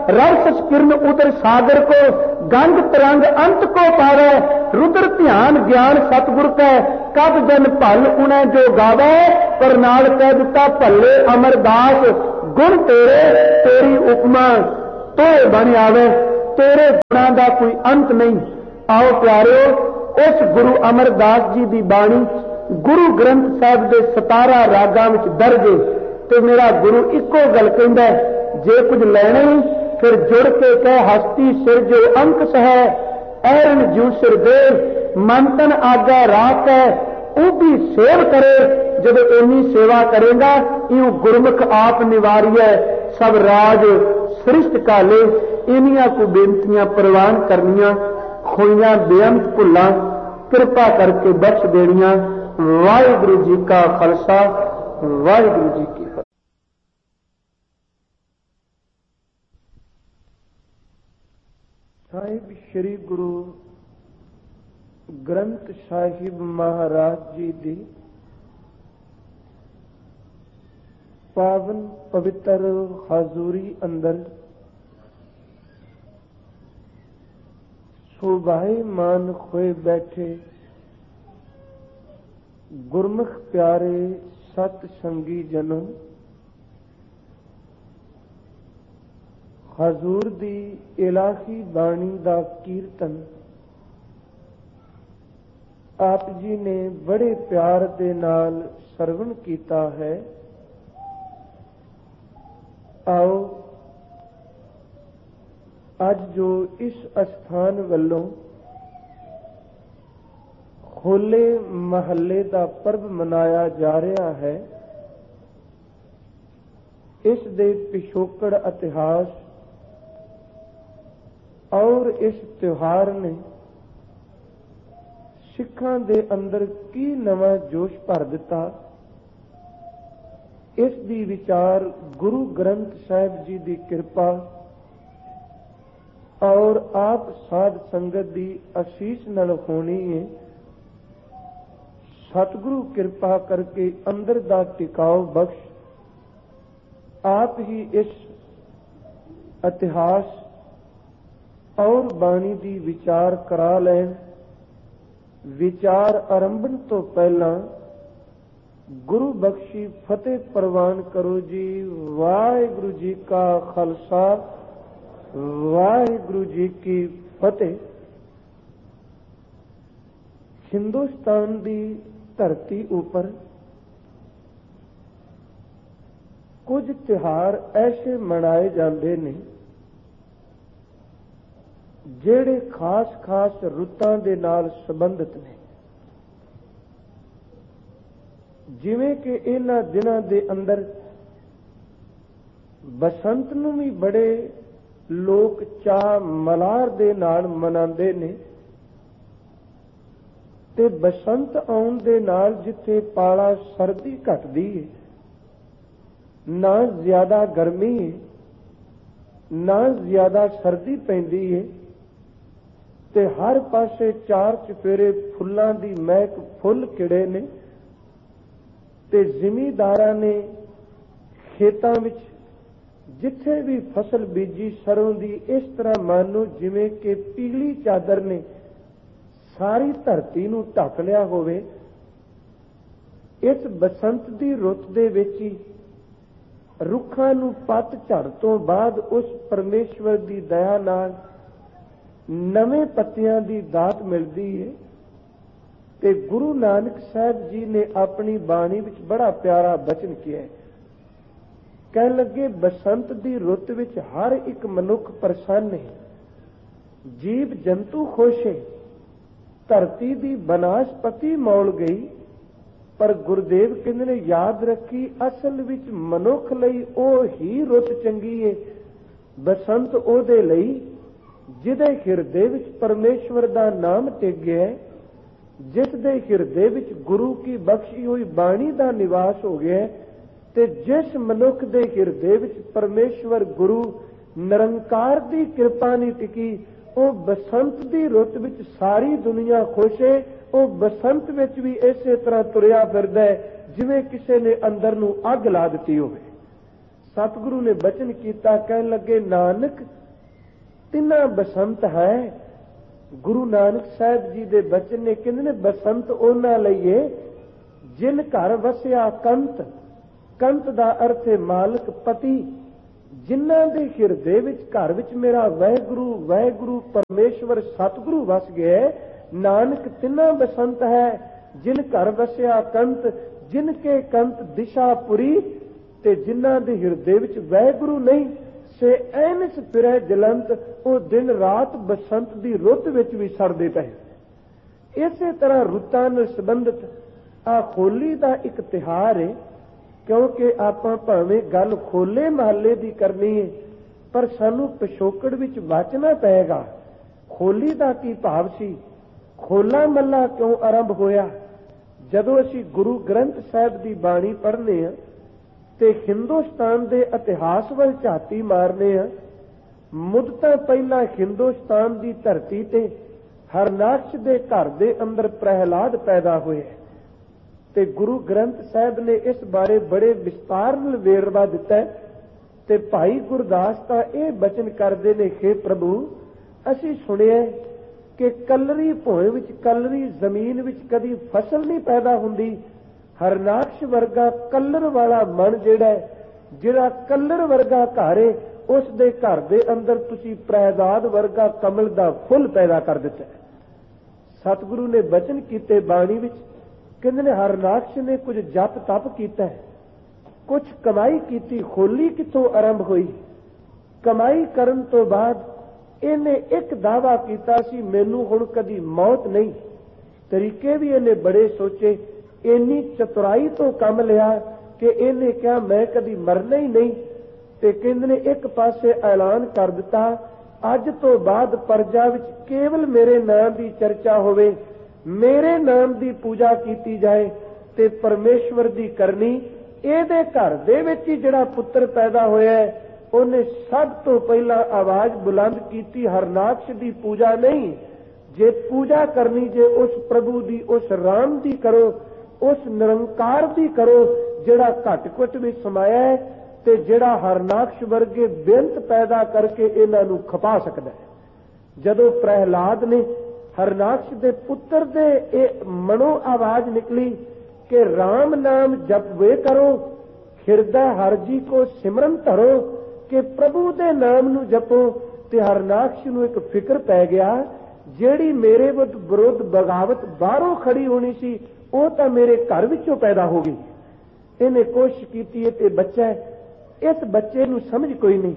रस किरण उतर सागर को गंग तरंग अंत को पावे रुद्र ध्यान ज्ञान सतगुर कै कब जन भल उन्हें जो गावे पर नाल कह दिता भले अमरदास गुण तेरे तेरी उपमा तोए बन आवे, तेरे गुणां दा कोई अंत नहीं। आओ प्यारिओ, उस गुरु अमरदास जी की बाणी गुरु ग्रंथ साहिब के सतारा रागां विच दर्ज है। ते मेरा गुरु इको गल कहंदा है, जे कुछ लैना ही फिर जुड़ के कह हस्ती सिर जो अंक है, ऐरन जू सिर दे मन तन आगा राख है, वो भी सेव करे। जब इन्नी सेवा करेगा यूं गुरमुख आप निवारिय सब राज सृष्ट काले। इनिया को बेनतियां प्रवान करनिया, खोइयां बेअंत भुलां कृपा करके बख्श देनिया। वाहिगुरु जी का खालसा, वाहिगुरु जी की फतेह। साहिब श्री गुरु ग्रंथ साहिब महाराज जी दी पावन पवित्र हाजूरी अंदर शोभायमान खोए बैठे गुरमुख प्यारे सत संगी जनों, हजूर दी इलाही बाणी दा कीर्तन आप जी ने बड़े प्यार दे नाल सरवण कीता है। आओ अज जो इस स्थान वल्लों होले महल्ले का पर्व मनाया जा रहा है, इस दे पिछोकड़ इतिहास और इस त्योहार ने सिखां दे अंदर की नवा जोश भर दिता, इस दी विचार गुरु ग्रंथ साहिब जी की कृपा और आप साध संगत की आशीष नाल होनी है। सतगुरु कृपा करके अंदर दा टिकाव बख्श आप ही इस इतिहास और बाणी दी विचार करा लैन। विचार आरंभन तो पहला गुरु बख्शी फतेह प्रवान करो जी। वाहिगुरु जी का खालसा, वाहिगुरु जी की फतेह। हिंदुस्तान दी धरती ऊपर कुछ त्योहार ऐसे मनाए जाते ने जेड़े खास खास रुतां दे नाल संबंधित ने। जिवें कि इन्हां दिनां दे अंदर बसंत नूं भी बड़े लोग चाह मलार दे नाल मनांदे ने, ते बसंत आउण दे नाल जिथे पाला सर्दी घटदी है, ना ज्यादा गर्मी है ना ज्यादा सर्दी पैंदी है, ते हर पासे चार चफेरे फुल्लां दी महक फुल खिड़े ने, ते जिमीदारां ने खेतां विच जिथे भी फसल बीजी सरों दी इस तरह मानो जिवें कि पीली चादर ने सारी धरती नूं ढक लिया होवे। इस बसंत दी रुत दे विच ही रुखां नूं पत झड़ तो बाद उस परमेश्वर दी दया नाल नवे पत्तियां दी दात मिलदी है। ते गुरु नानक साहब जी ने अपनी बाणी विच बड़ा प्यारा बचन किया है। कह लगे बसंत दी रुत विच हर एक मनुख प्रसन्न है, जीव जंतु खुश है, धरती दी बनास्पति मौल गई। पर गुरुदेव कहंदे ने याद रखी असल विच मनुख लई ओ ही रुत चंगी है। बसंत ओदे लई जिदे हिरदे विच परमेश्वर दा नाम टिक गया, जिस दे हिरदे विच गुरु की बख्शी हुई बाणी दा निवास हो गया, ते जिस मनुख दे हिरदे विच परमेश्वर गुरु निरंकार दी कृपा नहीं टिकी, ओ बसंत दी रुत विच सारी दुनिया खुश है। ओ बसंत विच भी इसे तरह तुरिया फिरदा है जिवें किसी ने अंदर नूं अग ला दिती होवे। सतगुरु ने बचन कीता, कहन लगे नानक तिना बसंत है। गुरु नानक साहब जी दे बचन ने कहंदे ने बसंत उन्हां लई है जिन घर वसिया कंत। कंत दा अर्थ है मालक पति। ਜਿਨ੍ਹਾਂ ਦੇ ਹਿਰਦੇ ਵਿੱਚ ਘਰ ਵਿੱਚ ਮੇਰਾ ਵਾਹਿਗੁਰੂ ਵਾਹਿਗੁਰੂ ਪਰਮੇਸ਼ਵਰ ਸਤਿਗੁਰੂ ਵਸ ਗਿਆ, ਨਾਨਕ ਤਿੰਨਾ ਬਸੰਤ ਹੈ। ਜਿਨ ਘਰ ਵਸਿਆ ਕੰਤ, ਜਿਨ ਕੇ ਕੰਤ ਦਿਸ਼ਾ ਪੁਰੀ। ਤੇ ਜਿਨ੍ਹਾਂ ਦੇ ਹਿਰਦੇ ਵਿੱਚ ਵਾਹਿਗੁਰੂ ਨਹੀਂ, ਸੇ ਐਨਸ ਫਿਰੈ ਜਲੰਤ। ਉਹ ਦਿਨ ਰਾਤ ਬਸੰਤ ਦੀ ਰੁੱਤ ਵਿੱਚ ਵੀ ਸੜਦੇ ਪਏ। ਇਸੇ ਤਰ੍ਹਾਂ ਰੁੱਤਾਂ ਨਾਲ ਸੰਬੰਧਿਤ ਆ ਹੋਲੀ ਦਾ ਇੱਕ ਤਿਉਹਾਰ ਹੈ। ਕਿਉਂਕਿ ਆਪਾਂ ਭਾਵੇਂ ਗੱਲ ਹੋਲੇ ਮਹੱਲੇ ਦੀ ਕਰਨੀ ਹੈ, ਪਰ ਸਾਨੂੰ ਪਿਛੋਕੜ ਵਿੱਚ ਵਾਚਣਾ ਪਏਗਾ ਹੋਲੀ ਦਾ ਕੀ ਭਾਵ ਸੀ, ਹੋਲਾ ਮਹੱਲਾ ਕਿਉਂ ਆਰੰਭ ਹੋਇਆ। ਜਦੋਂ ਅਸੀਂ ਗੁਰੂ ਗ੍ਰੰਥ ਸਾਹਿਬ ਦੀ ਬਾਣੀ ਪੜ੍ਹਨੇ ਆ ਤੇ ਹਿੰਦੁਸਤਾਨ ਦੇ ਇਤਿਹਾਸ ਵੱਲ ਝਾਤੀ ਮਾਰਨੇ ਆ, ਮੁੱਦਤਾਂ ਪਹਿਲਾਂ ਹਿੰਦੁਸਤਾਨ ਦੀ ਧਰਤੀ ਤੇ ਹਰਨਾਕਸ਼ ਦੇ ਘਰ ਦੇ ਅੰਦਰ ਪ੍ਰਹਿਲਾਦ ਪੈਦਾ ਹੋਇਆ ਤੇ ਗੁਰੂ ਗ੍ਰੰਥ ਸਾਹਿਬ ਨੇ ਇਸ ਬਾਰੇ ਬੜੇ ਵਿਸਤਾਰ ਨਾਲ ਵੇਰਵਾ ਦਿੱਤਾ ਹੈ। ਤੇ ਭਾਈ ਗੁਰਦਾਸ ਤਾਂ ਇਹ ਬਚਨ ਕਰਦੇ ਨੇ, ਹੇ ਪ੍ਰਭੂ, ਅਸੀਂ ਸੁਣਿਆ ਕਿ ਕਲਰੀ ਭੋਏ ਵਿੱਚ, ਕਲਰੀ ਜ਼ਮੀਨ ਵਿੱਚ ਕਦੀ ਫਸਲ ਨਹੀਂ ਪੈਦਾ ਹੁੰਦੀ। ਹਰਨਾਕਸ਼ ਵਰਗਾ ਕਲਰ ਵਾਲਾ ਮਨ ਜਿਹੜਾ ਹੈ, ਜਿਹੜਾ ਕਲਰ ਵਰਗਾ ਘਰ ਹੈ, ਉਸ ਦੇ ਘਰ ਦੇ ਅੰਦਰ ਤੁਸੀਂ ਪ੍ਰਹਿਲਾਦ ਵਰਗਾ ਕਮਲ ਦਾ ਫੁੱਲ ਪੈਦਾ ਕਰ ਦਿੱਤਾ। ਸਤਿਗੁਰੂ ਨੇ ਬਚਨ ਕੀਤੇ ਬਾਣੀ ਵਿੱਚ, ਕਹਿੰਦੇ ਨੇ ਹਰਨਾਕਸ਼ ਨੇ ਕੁਝ ਜਪ ਤਪ ਕੀਤਾ, ਕੁਝ ਕਮਾਈ ਕੀਤੀ। ਹੋਲੀ ਕਿੱਥੋਂ ਆਰੰਭ ਹੋਈ? ਕਮਾਈ ਕਰਨ ਤੋਂ ਬਾਅਦ ਇਹਨੇ ਇੱਕ ਦਾਅਵਾ ਕੀਤਾ ਸੀ, ਮੈਨੂੰ ਹੁਣ ਕਦੀ ਮੌਤ ਨਹੀਂ। ਤਰੀਕੇ ਵੀ ਇਹਨੇ ਬੜੇ ਸੋਚੇ, ਇੰਨੀ ਚਤੁਰਾਈ ਤੋਂ ਕੰਮ ਲਿਆ ਕਿ ਇਹਨੇ ਕਿਹਾ ਮੈਂ ਕਦੀ ਮਰਨਾ ਹੀ ਨਹੀਂ। ਤੇ ਕਹਿੰਦੇ ਨੇ ਇੱਕ ਪਾਸੇ ਐਲਾਨ ਕਰ ਦਿੱਤਾ, ਅੱਜ ਤੋਂ ਬਾਅਦ ਪ੍ਰਜਾ ਵਿੱਚ ਕੇਵਲ ਮੇਰੇ ਨਾਮ ਦੀ ਚਰਚਾ ਹੋਵੇ, ਮੇਰੇ ਨਾਮ ਦੀ ਪੂਜਾ ਕੀਤੀ ਜਾਏ ਤੇ ਪਰਮੇਸ਼ਵਰ ਦੀ ਕਰਨੀ। ਇਹਦੇ ਘਰ ਦੇ ਵਿੱਚ ਹੀ ਜਿਹੜਾ ਪੁੱਤਰ ਪੈਦਾ ਹੋਇਆ, ਉਹਨੇ ਸਭ ਤੋਂ ਪਹਿਲਾਂ ਆਵਾਜ਼ ਬੁਲੰਦ ਕੀਤੀ, ਹਰਨਾਕਸ਼ ਦੀ ਪੂਜਾ ਨਹੀਂ, ਜੇ ਪੂਜਾ ਕਰਨੀ ਜੇ ਉਸ ਪ੍ਰਭੂ ਦੀ, ਉਸ ਰਾਮ ਦੀ ਕਰੋ, ਉਸ ਨਿਰੰਕਾਰ ਦੀ ਕਰੋ ਜਿਹੜਾ ਘਟ ਘਟ ਵਿੱਚ ਸਮਾਇਆ ਹੈ ਤੇ ਜਿਹੜਾ ਹਰਨਾਕਸ਼ ਵਰਗੇ ਬੇਅੰਤ ਪੈਦਾ ਕਰਕੇ ਇਹਨਾਂ ਨੂੰ ਖਪਾ ਸਕਦਾ ਹੈ। ਜਦੋਂ ਪ੍ਰਹਿਲਾਦ ਨੇ ਹਰਨਾਕਸ਼ ਦੇ ਪੁੱਤਰ ਦੇ ਇਹ ਮਨੋ ਆਵਾਜ਼ ਨਿਕਲੀ ਕਿ ਰਾਮ ਨਾਮ ਜਪਵੇ ਕਰੋ, ਹਿਰਦਾ ਹਰ ਜੀ ਕੋ ਸਿਮਰਨ ਧਰੋ, ਕਿ ਪ੍ਰਭੂ ਦੇ ਨਾਮ ਨੂੰ ਜਪੋ। ਤੇ ਹਰਨਾਕਸ਼ ਨੂੰ ਇੱਕ ਫਿਕਰ ਪੈ ਗਿਆ, ਜਿਹੜੀ ਮੇਰੇ ਵਿਰੁੱਧ ਬਗਾਵਤ ਬਾਹਰੋਂ ਖੜੀ ਹੋਣੀ ਸੀ, ਉਹ ਤਾਂ ਮੇਰੇ ਘਰ ਵਿੱਚੋਂ ਪੈਦਾ ਹੋ ਗਈ। ਇਹਨੇ ਕੋਸ਼ਿਸ਼ ਕੀਤੀ ਤੇ ਬੱਚਾ, ਇਸ ਬੱਚੇ ਨੂੰ ਸਮਝ ਕੋਈ ਨਹੀਂ,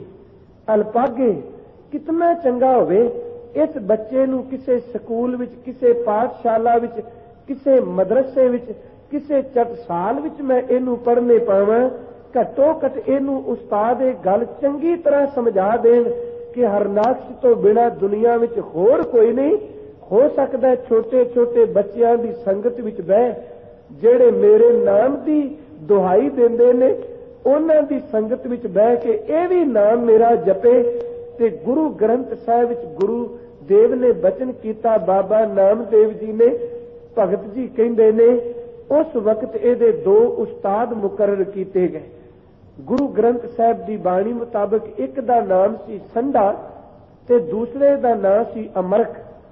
ਅਲਪਾਗੇ ਕਿਤਨਾ ਚੰਗਾ ਹੋਵੇ, ਇਸ ਬੱਚੇ ਨੂੰ ਕਿਸੇ ਸਕੂਲ ਵਿੱਚ, ਕਿਸੇ ਪਾਠਸ਼ਾਲਾ ਵਿੱਚ, ਕਿਸੇ ਮਦਰਸੇ ਵਿੱਚ, ਕਿਸੇ ਟਕਸਾਲ ਵਿੱਚ ਮੈਂ ਇਹਨੂੰ ਪੜ੍ਹਨੇ ਪਾਵਾਂ। ਘੱਟੋ ਘੱਟ ਇਹਨੂੰ ਉਸਤਾਦ ਇਹ ਗੱਲ ਚੰਗੀ ਤਰ੍ਹਾਂ ਸਮਝਾ ਦੇਣ ਕਿ ਹਰਨਾਕਸ਼ ਤੋਂ ਬਿਨਾਂ ਦੁਨੀਆ ਵਿੱਚ ਹੋਰ ਕੋਈ ਨਹੀਂ। ਹੋ ਸਕਦਾ ਛੋਟੇ ਛੋਟੇ ਬੱਚਿਆਂ ਦੀ ਸੰਗਤ ਵਿੱਚ ਬਹਿ, ਜਿਹੜੇ ਮੇਰੇ ਨਾਮ ਦੀ ਦੁਹਾਈ ਦਿੰਦੇ ਨੇ, ਉਹਨਾਂ ਦੀ ਸੰਗਤ ਵਿੱਚ ਬਹਿ ਕੇ ਇਹ ਵੀ ਨਾਮ ਮੇਰਾ ਜਪੇ। ਤੇ ਗੁਰੂ ਗ੍ਰੰਥ ਸਾਹਿਬ ਵਿੱਚ ਗੁਰੂ ਦੇਵ ਨੇ ਬਚਨ ਕੀਤਾ, ਬਾਬਾ ਨਾਮਦੇਵ ਜੀ ਨੇ, ਭਗਤ ਜੀ ਕਹਿੰਦੇ ਨੇ, ਉਸ ਵਕਤ ਇਹਦੇ ਦੋ ਉਸਤਾਦ ਮੁਕਰਰ ਕੀਤੇ ਗਏ। ਗੁਰੂ ਗ੍ਰੰਥ ਸਾਹਿਬ ਦੀ ਬਾਣੀ ਮੁਤਾਬਕ ਇੱਕ ਦਾ ਨਾਮ ਸੀ ਸੰਧਾ ਤੇ ਦੂਸਰੇ ਦਾ ਨਾਮ ਸੀ ਅਮਰਖ।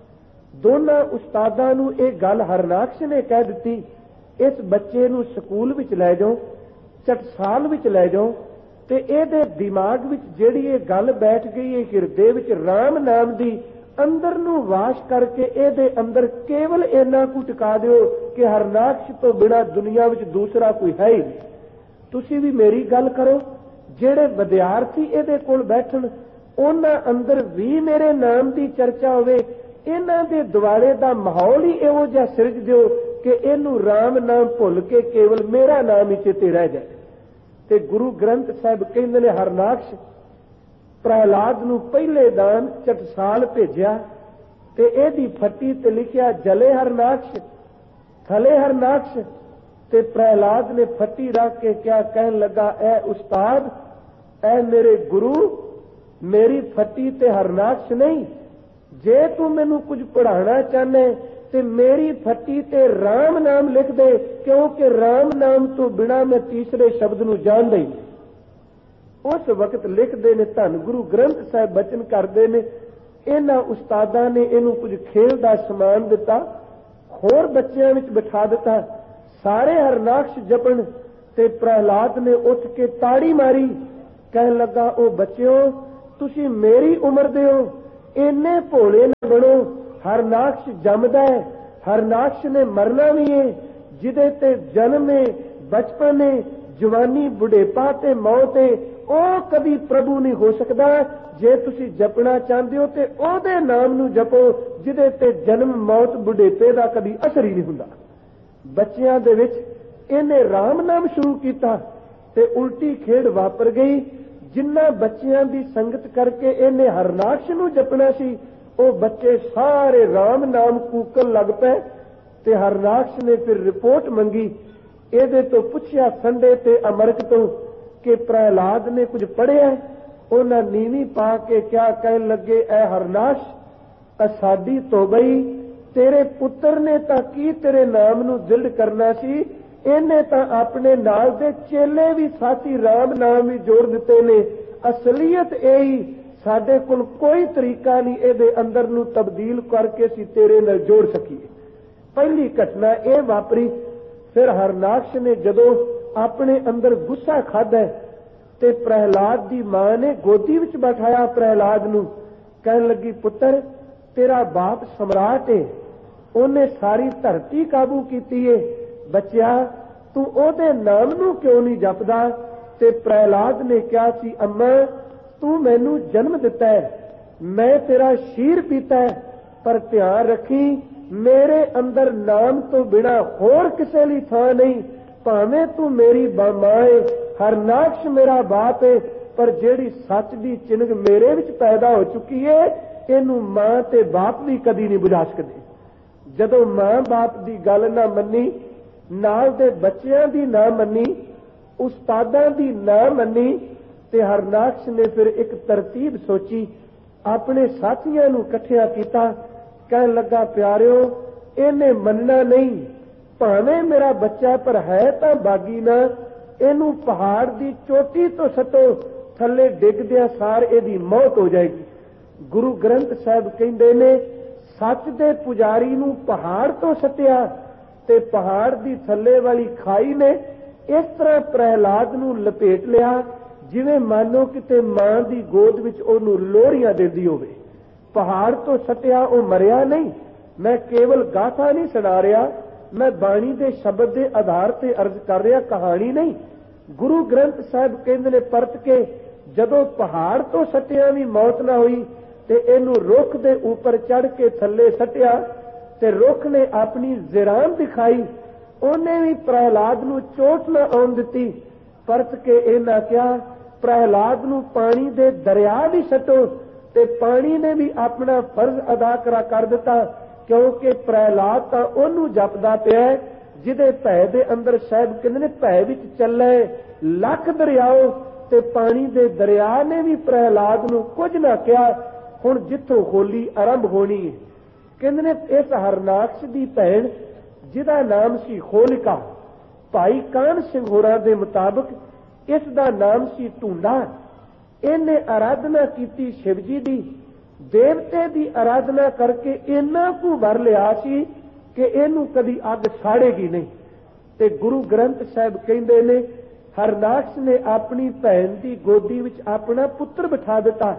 ਦੋਨਾਂ ਉਸਤਾਦਾਂ ਨੂੰ ਇਹ ਗੱਲ ਹਰਨਾਕਸ਼ ਨੇ ਕਹਿ ਦਿੱਤੀ, ਇਸ ਬੱਚੇ ਨੂੰ ਸਕੂਲ ਵਿੱਚ ਲੈ ਜਾਓ, ਟਕਸਾਲ ਵਿੱਚ ਲੈ ਜਾਓ। ਤੇ ਇਹਦੇ ਦਿਮਾਗ ਵਿੱਚ ਜਿਹੜੀ ਇਹ ਗੱਲ ਬੈਠ ਗਈ, ਇਹ ਹਿਰਦੇ ਵਿੱਚ ਰਾਮ ਨਾਮ ਦੀ ਅੰਦਰ ਨੂੰ ਵਾਸ਼ ਕਰਕੇ ਇਹਦੇ ਅੰਦਰ ਕੇਵਲ ਇੰਨਾ ਕੁ ਟਿਕਾ ਦਿਓ ਕਿ ਹਰਨਾਕਸ਼ ਤੋਂ ਬਿਨਾਂ ਦੁਨੀਆ ਵਿੱਚ ਦੂਸਰਾ ਕੋਈ ਹੈ ਹੀ ਨਹੀਂ। ਤੁਸੀਂ ਵੀ ਮੇਰੀ ਗੱਲ ਕਰੋ, ਜਿਹੜੇ ਵਿਦਿਆਰਥੀ ਇਹਦੇ ਕੋਲ ਬੈਠਣ, ਉਹਨਾਂ ਅੰਦਰ ਵੀ ਮੇਰੇ ਨਾਮ ਦੀ ਚਰਚਾ ਹੋਵੇ। ਇਹਨਾਂ ਦੇ ਦੁਆਲੇ ਦਾ ਮਾਹੌਲ ਹੀ ਇਹੋ ਜਿਹਾ ਸਿਰਜ ਦਿਓ ਕਿ ਇਹਨੂੰ ਰਾਮ ਨਾਮ ਭੁੱਲ ਕੇ ਕੇਵਲ ਮੇਰਾ ਨਾਮ ਹੀ ਚੇਤੇ ਰਹਿ ਜਾਏ। ਤੇ ਗੁਰੂ ਗ੍ਰੰਥ ਸਾਹਿਬ ਕਹਿੰਦੇ ਨੇ ਹਰਨਾਕਸ਼ ਪ੍ਰਹਿਲਾਦ ਨੂੰ ਪਹਿਲੇ ਦਾਨ ਟਕਸਾਲ ਭੇਜਿਆ ਤੇ ਇਹਦੀ ਫੱਟੀ ਤੇ ਲਿਖਿਆ ਜਲੇ ਹਰਨਾਕਸ਼, ਥਲੇ ਹਰਨਾਕਸ਼। ਤੇ ਪ੍ਰਹਿਲਾਦ ਨੇ ਫੱਟੀ ਰੱਖ ਕੇ ਕਿਆ ਕਹਿਣ ਲੱਗਾ, ਐ ਉਸਤਾਦ, ਐ ਮੇਰੇ ਗੁਰੂ, ਮੇਰੀ ਫੱਟੀ ਤੇ ਹਰਨਾਕਸ਼ ਨਹੀਂ। ਜੇ ਤੂੰ ਮੈਨੂੰ ਕੁਝ ਪੜ੍ਹਾਉਣਾ ਚਾਹਨੇ ਤੇ ਮੇਰੀ ਫੱਟੀ ਤੇ ਰਾਮ ਨਾਮ ਲਿਖ ਦੇ, ਕਿਉਂਕਿ ਰਾਮ ਨਾਮ ਤੋਂ ਬਿਨਾ ਮੈਂ ਤੀਸਰੇ ਸ਼ਬਦ ਨੂੰ ਜਾਣਦਾ ਹੀ। ਉਸ ਵਕਤ ਲਿਖਦੇ ਨੇ, ਧੰਨ ਗੁਰੂ ਗ੍ਰੰਥ ਸਾਹਿਬ ਬਚਨ ਕਰਦੇ ਨੇ, ਇਹਨਾਂ ਉਸਤਾਦਾਂ ਨੇ ਇਹਨੂੰ ਕੁਝ ਖੇਲ ਦਾ ਸਮਾਨ ਦਿੱਤਾ, ਹੋਰ ਬੱਚਿਆਂ ਵਿੱਚ ਬਿਠਾ ਦਿੱਤਾ, ਸਾਰੇ ਹਰਨਾਕਸ਼ ਜਪਣ। ਤੇ ਪ੍ਰਹਿਲਾਦ ਨੇ ਉੱਠ ਕੇ ਤਾੜੀ ਮਾਰੀ ਕਹਿਣ ਲੱਗਾ, ਉਹ ਬੱਚਿਓ ਤੁਸੀਂ ਮੇਰੀ ਉਮਰ ਦੇ ਹੋ, ਇੰਨੇ ਭੋਲੇ ਨਾ ਬਣੋ। ਹਰਨਾਕਸ਼ ਜੰਮਦਾ ਹੈ, ਹਰਨਾਕਸ਼ ਨੇ ਮਰਨਾ ਵੀ ਹੈ। ਜਿਹਦੇ ਤੇ ਜਨਮ ਹੈ, ਬਚਪਨ ਹੈ, ਜਵਾਨੀ, ਬੁਢੇਪਾ ਤੇ ਮੌਤ ਹੈ, ਉਹ ਕਦੀ ਪ੍ਰਭੂ ਨਹੀਂ ਹੋ ਸਕਦਾ। ਜੇ ਤੁਸੀਂ ਜਪਣਾ ਚਾਹੁੰਦੇ ਹੋ ਤੇ ਉਹਦੇ ਨਾਮ ਨੂੰ ਜਪੋ ਜਿਹਦੇ ਤੇ ਜਨਮ, ਮੌਤ, ਬੁਢੇਪੇ ਦਾ ਕਦੀ ਅਸਰ ਹੀ ਨਹੀਂ ਹੁੰਦਾ। ਬੱਚਿਆਂ ਦੇ ਵਿੱਚ ਇਹਨੇ ਰਾਮ ਨਾਮ ਸ਼ੁਰੂ ਕੀਤਾ ਤੇ ਉਲਟੀ ਖੇਡ ਵਾਪਰ ਗਈ। ਜਿਨ੍ਹਾਂ ਬੱਚਿਆਂ ਦੀ ਸੰਗਤ ਕਰਕੇ ਇਹਨੇ ਹਰਨਾਕਸ਼ ਨੂੰ ਜਪਣਾ ਸੀ, ਉਹ ਬੱਚੇ ਸਾਰੇ ਰਾਮ ਨਾਮ ਕੂਕਣ ਲੱਗ ਪਏ। ਤੇ ਹਰਨਾਕਸ਼ ਨੇ ਫਿਰ ਰਿਪੋਰਟ ਮੰਗੀ, ਇਹਦੇ ਤੋਂ ਪੁੱਛਿਆ ਸੰਡੇ ਤੇ ਅਮਰਕ ਤੋਂ ਕਿ ਪ੍ਰਹਿਲਾਦ ਨੇ ਕੁਝ ਪੜ੍ਹਿਆ? ਉਹਨਾਂ ਨੀਵੀਂ ਪਾ ਕੇ ਕਿਆ ਕਹਿਣ ਲੱਗੇ, ਐ ਹਰਨਾਕਸ਼, ਸਾਡੀ ਤੋਬਈ, ਤੇਰੇ ਪੁੱਤਰ ਨੇ ਤਾਂ ਕੀ ਤੇਰੇ ਨਾਮ ਨੂੰ ਦਿਲਡ ਕਰਨਾ ਸੀ, ਇਹਨੇ ਤਾਂ ਆਪਣੇ ਨਾਲ ਦੇ ਚੇਲੇ ਵੀ ਸਾਥੀ ਰਾਮ ਨਾਮ ਵੀ ਜੋੜ ਦਿੱਤੇ ਨੇ। ਅਸਲੀਅਤ ਇਹੀ, ਸਾਡੇ ਕੋਲ ਕੋਈ ਤਰੀਕਾ ਨਹੀਂ ਇਹਦੇ ਅੰਦਰ ਨੂੰ ਤਬਦੀਲ ਕਰਕੇ ਅਸੀਂ ਤੇਰੇ ਨਾਲ ਜੋੜ ਸਕੀਏ। ਪਹਿਲੀ ਘਟਨਾ ਇਹ ਵਾਪਰੀ। ਫਿਰ ਹਰਨਾਕਸ਼ ਨੇ ਜਦੋਂ ਆਪਣੇ ਅੰਦਰ ਗੁੱਸਾ ਖਾਧਾ ਤੇ ਪ੍ਰਹਿਲਾਦ ਦੀ ਮਾਂ ਨੇ ਗੋਦੀ ਵਿੱਚ ਬਿਠਾਇਆ ਪ੍ਰਹਿਲਾਦ ਨੂੰ। ਕਹਿਣ ਲੱਗੀ, ਪੁੱਤਰ ਤੇਰਾ ਬਾਪ ਸਮਰਾਟ ਹੈ, ਉਹਨੇ ਸਾਰੀ ਧਰਤੀ ਕਾਬੂ ਕੀਤੀ ਏ। ਬੱਚਿਆ ਤੂੰ ਉਹਦੇ ਨਾਮ ਨੂੰ ਕਿਉਂ ਨਹੀਂ ਜਪਦਾ? ਤੇ ਪ੍ਰਹਿਲਾਦ ਨੇ ਕਿਹਾ ਸੀ, ਅੰਮਾ ਤੂੰ ਮੈਨੂੰ ਜਨਮ ਦਿੱਤਾ ਹੈ, ਮੈਂ ਤੇਰਾ ਸ਼ੀਰ ਪੀਤਾ ਹੈ, ਪਰ ਧਿਆਨ ਰੱਖੀ ਮੇਰੇ ਅੰਦਰ ਨਾਮ ਤੋਂ ਬਿਨਾ ਹੋਰ ਕਿਸੇ ਲਈ ਥਾਂ ਨਹੀਂ। ਭਾਵੇਂ ਤੂੰ ਮੇਰੀ ਮਾਂ ਏ, ਹਰਨਾਕਸ਼ ਮੇਰਾ ਬਾਪ ਏ, ਪਰ ਜਿਹੜੀ ਸੱਚ ਦੀ ਚਿੰਨ੍ਹ ਮੇਰੇ ਵਿੱਚ ਪੈਦਾ ਹੋ ਚੁੱਕੀ ਏ, ਇਹਨੂੰ ਮਾਂ ਤੇ ਬਾਪ ਵੀ ਕਦੀ ਨਹੀਂ ਬੁਝਾ ਸਕਦੇ। ਜਦੋਂ ਮਾਂ ਬਾਪ ਦੀ ਗੱਲ ਨਾ ਮੰਨੀ, ਨਾਲ ਦੇ ਬੱਚਿਆਂ ਦੀ ਨਾ ਮੰਨੀ, ਉਸਤਾਦਾਂ ਦੀ ਨਾ ਮੰਨੀ, ਤੇ ਹਰਨਾਕਸ਼ ਨੇ ਫਿਰ ਇੱਕ ਤਰਤੀਬ ਸੋਚੀ, ਆਪਣੇ ਸਾਥੀਆਂ ਨੂੰ ਇਕੱਠਿਆ ਕੀਤਾ। ਕਹਿਣ ਲੱਗਾ, ਪਿਆਰਿਓ ਇਹਨੇ ਮੰਨਣਾ ਨਹੀਂ, ਭਾਵੇਂ ਮੇਰਾ ਬੱਚਾ ਪਰ ਹੈ ਤਾਂ ਬਾਗੀ ਨਾ, ਇਹਨੂੰ ਪਹਾੜ ਦੀ ਚੋਟੀ ਤੋਂ ਸੱਟੋ, ਥੱਲੇ ਡਿੱਗਦਿਆਂ ਸਾਰ ਇਹਦੀ ਮੌਤ ਹੋ ਜਾਏਗੀ। ਗੁਰੂ ਗ੍ਰੰਥ ਸਾਹਿਬ ਕਹਿੰਦੇ ਨੇ, ਸੱਚ ਦੇ ਪੁਜਾਰੀ ਨੂੰ ਪਹਾੜ ਤੋਂ ਸੱਟਿਆ ਤੇ ਪਹਾੜ ਦੀ ਥੱਲੇ ਵਾਲੀ ਖਾਈ ਨੇ ਇਸ ਤਰ੍ਹਾਂ ਪ੍ਰਹਿਲਾਦ ਨੂੰ ਲਪੇਟ ਲਿਆ ਜਿਵੇਂ ਮਾਨੋ ਕਿਤੇ ਮਾਂ ਦੀ ਗੋਦ ਵਿੱਚ ਉਹਨੂੰ ਲੋਹੜੀਆਂ ਦਿੰਦੀ ਹੋਵੇ। ਪਹਾੜ ਤੋਂ ਸੱਟਿਆ, ਉਹ ਮਰਿਆ ਨਹੀਂ। ਮੈਂ ਕੇਵਲ ਗਾਥਾ ਨਹੀਂ ਸੁਣਾ ਰਿਹਾ, ਮੈਂ ਬਾਣੀ ਦੇ ਸ਼ਬਦ ਦੇ ਆਧਾਰ ਤੇ ਅਰਜ਼ ਕਰ ਰਿਹਾ, ਕਹਾਣੀ ਨਹੀਂ। ਗੁਰੂ ਗ੍ਰੰਥ ਸਾਹਿਬ ਕਹਿੰਦੇ ਨੇ ਪਰਤ ਕੇ, ਜਦੋਂ ਪਹਾੜ ਤੋਂ ਸੱਟਿਆ ਵੀ ਮੌਤ ਨਾ ਹੋਈ ਤੇ ਇਹਨੂੰ ਰੁੱਖ ਦੇ ਉੱਪਰ ਚੜ੍ਹ ਕੇ ਥੱਲੇ ਸੱਟਿਆ ਤੇ ਰੁੱਖ ਨੇ ਆਪਣੀ ਜ਼ਿਰਾਨ ਦਿਖਾਈ, ਉਹਨੇ ਵੀ ਪ੍ਰਹਿਲਾਦ ਨੂੰ ਚੋਟ ਨਾ ਆਉਣ ਦਿੱਤੀ। ਪਰਤ ਕੇ ਇਹਨਾਂ ਕਿਹਾ, ਪ੍ਰਹਿਲਾਦ ਨੂੰ ਪਾਣੀ ਦੇ ਦਰਿਆ ਵੀ ਸੱਟੋ, ਤੇ ਪਾਣੀ ਨੇ ਵੀ ਆਪਣਾ ਫਰਜ਼ ਅਦਾ ਕਰਾ ਕਰ ਦਿੱਤਾ, ਕਿਉਂਕਿ ਪ੍ਰਹਿਲਾਦ ਤਾਂ ਉਹਨੂੰ ਜਪਦਾ ਪਿਆ ਜਿਹਦੇ ਭੈ ਦੇ ਅੰਦਰ ਸਾਹਿਬ ਕਹਿੰਦੇ ਨੇ, ਭੈ ਵਿੱਚ ਚੱਲੇ ਲੱਖ ਦਰਿਆਓ, ਤੇ ਪਾਣੀ ਦੇ ਦਰਿਆ ਨੇ ਵੀ ਪ੍ਰਹਿਲਾਦ ਨੂੰ ਕੁਝ ਨਾ ਕਿਹਾ। ਹੁਣ ਜਿੱਥੋਂ ਹੋਲੀ ਆਰੰਭ ਹੋਣੀ ਹੈ, ਕਹਿੰਦੇ ਨੇ ਇਸ ਹਰਨਾਕਸ਼ ਦੀ ਭੈਣ ਜਿਹਦਾ ਨਾਮ ਸੀ ਹੋਲਿਕਾ, ਭਾਈ ਕਾਹਨ ਸਿੰਘ ਹੋਰਾਂ ਦੇ ਮੁਤਾਬਕ ਇਸ ਦਾ ਨਾਮ ਸੀ ਢੂੰਡਾ। ਇਹਨੇ ਆਰਾਧਨਾ ਕੀਤੀ ਸ਼ਿਵ ਜੀ ਦੀ, ਦੇਵਤੇ ਦੀ ਆਰਾਧਨਾ ਕਰਕੇ ਇੰਨਾ ਕੁ ਵਰ ਲਿਆ ਸੀ ਕਿ ਇਹਨੂੰ ਕਦੀ ਅੱਗ ਸਾੜੇਗੀ ਨਹੀਂ। ਤੇ ਗੁਰੂ ਗ੍ਰੰਥ ਸਾਹਿਬ ਕਹਿੰਦੇ ਨੇ, ਹਰਨਾਕਸ਼ ਨੇ ਆਪਣੀ ਭੈਣ ਦੀ ਗੋਦੀ ਵਿੱਚ ਆਪਣਾ ਪੁੱਤਰ ਬਿਠਾ ਦਿੱਤਾ।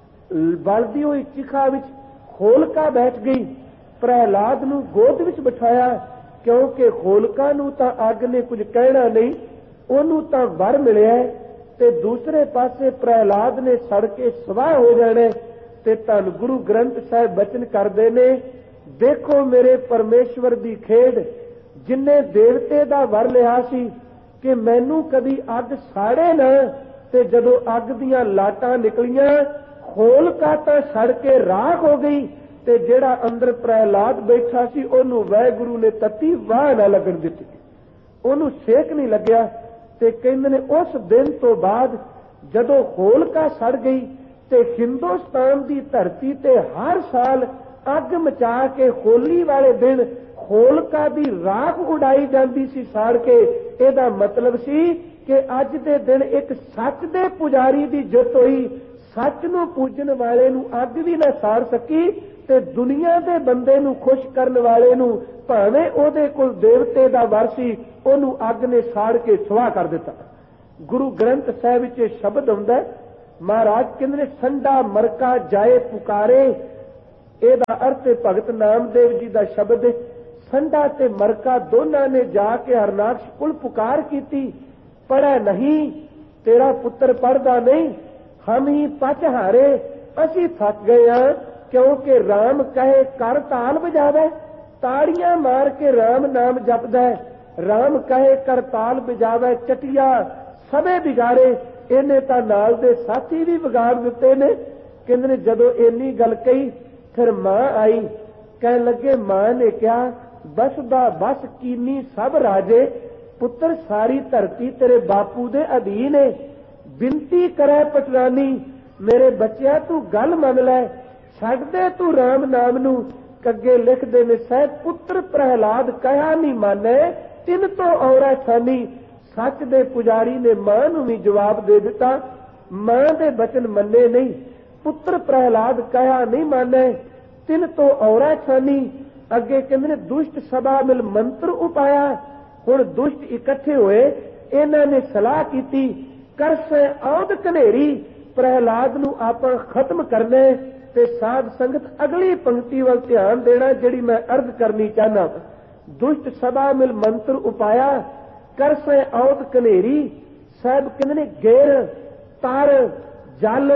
ਬਲਦੀ ਹੋਈ ਚਿਖਾ ਵਿੱਚ ਹੋਲਕਾ ਬੈਠ ਗਈ, ਪ੍ਰਹਿਲਾਦ ਨੂੰ ਗੋਦ ਵਿੱਚ ਬਿਠਾਇਆ, ਕਿਉਂਕਿ ਹੋਲਕਾ ਨੂੰ ਤਾਂ ਅੱਗ ਨੇ ਕੁਝ ਕਹਿਣਾ ਨਹੀਂ, ਉਹਨੂੰ ਤਾਂ ਵਰ ਮਿਲਿਆ। ਤੇ ਦੂਸਰੇ ਪਾਸੇ ਪ੍ਰਹਿਲਾਦ ਨੇ ਸੜ ਕੇ ਸਵਾਹ ਹੋ ਜਾਣਾ। ਤੇ ਧੰਨ ਗੁਰੂ ਗ੍ਰੰਥ ਸਾਹਿਬ ਬਚਨ ਕਰਦੇ ਨੇ, ਦੇਖੋ ਮੇਰੇ ਪਰਮੇਸ਼ਵਰ ਦੀ ਖੇਡ, ਜਿਨੇ ਦੇਵਤੇ ਦਾ ਵਰ ਲਿਆ ਸੀ ਕਿ ਮੈਨੂੰ ਕਦੀ ਅੱਗ ਸਾੜੇ ਨਾ, ਤੇ ਜਦੋਂ ਅੱਗ ਦੀਆਂ ਲਾਟਾਂ ਨਿਕਲੀਆਂ, ਹੋਲਕਾ ਤਾਂ ਸੜ ਕੇ ਰਾਖ ਹੋ ਗਈ, ਤੇ ਜਿਹੜਾ ਅੰਦਰ ਪ੍ਰਹਿਲਾਦ ਬੈਠਾ ਸੀ ਉਹਨੂੰ ਵਾਹਿਗੁਰੂ ਨੇ ਤੱਤੀ ਵਾਹ ਨਾ ਲੱਗਣ ਦਿੱਤੀ, ਉਹਨੂੰ ਸੇਕ ਨਹੀਂ ਲੱਗਿਆ। ਤੇ ਕਹਿੰਦੇ ਨੇ ਉਸ ਦਿਨ ਤੋਂ ਬਾਅਦ ਜਦੋਂ ਹੋਲਕਾ ਸੜ ਗਈ ਤੇ ਹਿੰਦੁਸਤਾਨ ਦੀ ਧਰਤੀ ਤੇ ਹਰ ਸਾਲ ਅੱਗ ਮਚਾ ਕੇ ਹੋਲੀ ਵਾਲੇ ਦਿਨ ਹੋਲਕਾ ਦੀ ਰਾਖ ਉਡਾਈ ਜਾਂਦੀ ਸੀ ਸਾੜ ਕੇ। ਇਹਦਾ ਮਤਲਬ ਸੀ ਕਿ ਅੱਜ ਦੇ ਦਿਨ ਇੱਕ ਸੱਚ ਦੇ ਪੁਜਾਰੀ ਦੀ ਜਿੱਤ ਹੋਈ, ਸੱਚ ਨੂੰ ਪੂਜਣ ਵਾਲੇ ਨੂੰ ਅੱਗ ਵੀ ਨਾ ਸਾੜ ਸਕੀ, ਤੇ ਦੁਨੀਆ ਦੇ ਬੰਦੇ ਨੂੰ ਖੁਸ਼ ਕਰਨ ਵਾਲੇ ਨੂੰ ਭਾਵੇਂ ਉਹਦੇ ਕੋਲ ਦੇਵਤੇ ਦਾ ਵਰ ਸੀ, ਉਹਨੂੰ ਅੱਗ ਨੇ ਸਾੜ ਕੇ ਸੁਆਹ ਕਰ ਦਿੱਤਾ। ਗੁਰੂ ਗ੍ਰੰਥ ਸਾਹਿਬ ਵਿੱਚ ਇਹ ਸ਼ਬਦ ਆਉਂਦਾ, ਮਹਾਰਾਜ ਕਹਿੰਦੇ ਨੇ ਸੰਡਾ ਮਰਕਾ ਜਾਏ ਪੁਕਾਰੇ। ਇਹਦਾ ਅਰਥ ਹੈ ਭਗਤ ਨਾਮਦੇਵ ਜੀ ਦਾ ਸ਼ਬਦ ਹੈ, ਸੰਡਾ ਤੇ ਮਰਕਾ ਦੋਨਾਂ ਨੇ ਜਾ ਕੇ ਹਰਨਾਕਸ਼ ਕੋਲ ਪੁਕਾਰ ਕੀਤੀ, ਪੜ੍ਹੈ ਨਹੀਂ, ਤੇਰਾ ਪੁੱਤਰ ਪੜ੍ਹਦਾ ਨਹੀਂ, ਹਮ ਹੀ ਪਚ ਹਾਰੇ, ਅਸੀਂ ਥੱਕ ਗਏ ਹਾਂ। ਕਿਉਂਕਿ ਰਾਮ ਕਹੇ ਕਰ ਤਾਲ ਵਜਾਵੇ, ਤਾੜੀਆਂ ਮਾਰ ਕੇ ਰਾਮ ਨਾਮ ਜਪਦਾ ਹੈ। ਰਾਮ ਕਹੇ ਕਰ ਤਾਲ ਵਜਾਵੇ, ਚਟਿਆ ਸਭੇ ਬਿਗਾੜੇ। ਇਹਨੇ ਤਾਂ ਨਾਲ ਦੇ ਸਾਥੀ ਵੀ ਵਿਗਾੜ ਦਿੱਤੇ ਨੇ। ਕਹਿੰਦੇ ਨੇ ਜਦੋਂ ਇੰਨੀ ਗੱਲ ਕਹੀ, ਫਿਰ ਮਾਂ ਆਈ, ਕਹਿਣ ਲੱਗੇ, ਮਾਂ ਨੇ ਕਿਹਾ, ਬਸ ਦਾ ਬਸ ਕੀਨੀ ਸਭ ਰਾਜੇ, ਪੁੱਤਰ ਸਾਰੀ ਧਰਤੀ ਤੇਰੇ ਬਾਪੂ ਦੇ ਅਧੀਨ ਹੈ। ਬਿਨਤੀ ਕਰੇ ਪਟਰਾਨੀ, ਮੇਰੇ ਬੱਚਿਆ ਤੂੰ ਗੱਲ ਮੰਨ ਲੈ, ਛੱਡ ਦੇ ਤੂੰ ਰਾਮ ਨਾਮ ਨੂੰ। ਅੱਗੇ ਲਿਖਦੇ ਨੇ ਸਾਹਿਬ, ਪੁੱਤਰ ਪ੍ਰਹਿਲਾਦ ਕਹਿਆ ਨਹੀਂ ਮਾਨੇ, ਤਿੰਨ ਤੋਂ ਔਰਾ ਛਾਨੀ। ਸੱਚ ਦੇ ਪੁਜਾਰੀ ਨੇ ਮਾਂ ਨੂੰ ਵੀ ਜਵਾਬ ਦੇ ਦਿੱਤਾ, ਮਾਂ ਦੇ ਬਚਨ ਮੰਨੇ ਨਹੀਂ। ਪੁੱਤਰ ਪ੍ਰਹਿਲਾਦ ਕਹਿਆ ਨਹੀਂ ਮਾਨੇ, ਤਿੰਨ ਤੋਂ ਔਰਾ ਛਾਨੀ। ਅੱਗੇ ਕਹਿੰਦੇ ਨੇ ਦੁਸ਼ਟ ਸਭਾ ਮਿਲ ਮੰਤਰ ਉਪਾਇਆ। ਹੁਣ ਦੁਸ਼ਟ ਇਕੱਠੇ ਹੋਏ, ਇਹਨਾਂ ਨੇ ਸਲਾਹ ਕੀਤੀ, ਕਰਸੇ ਔਦ ਕਨੇਰੀ, ਪ੍ਰਹਿਲਾਦ ਨੂੰ ਆਪਾਂ ਖਤਮ ਕਰਨਾ। ਤੇ ਸਾਧ ਸੰਗਤ ਅਗਲੀ ਪੰਕਤੀ ਵੱਲ ਧਿਆਨ ਦੇਣਾ ਜਿਹੜੀ ਮੈਂ ਅਰਜ਼ ਕਰਨੀ ਚਾਹਨਾ। ਦੁਸ਼ਟ ਸਭਾ ਮਿਲ ਮੰਤਰ ਉਪਾਇਆ, ਕਰਸੇ ਔਦ ਕਨੇਰੀ। ਸਾਹਿਬ ਕਹਿੰਦੇ ਨੇ ਗੇਰ, ਤਰ, ਜਲ,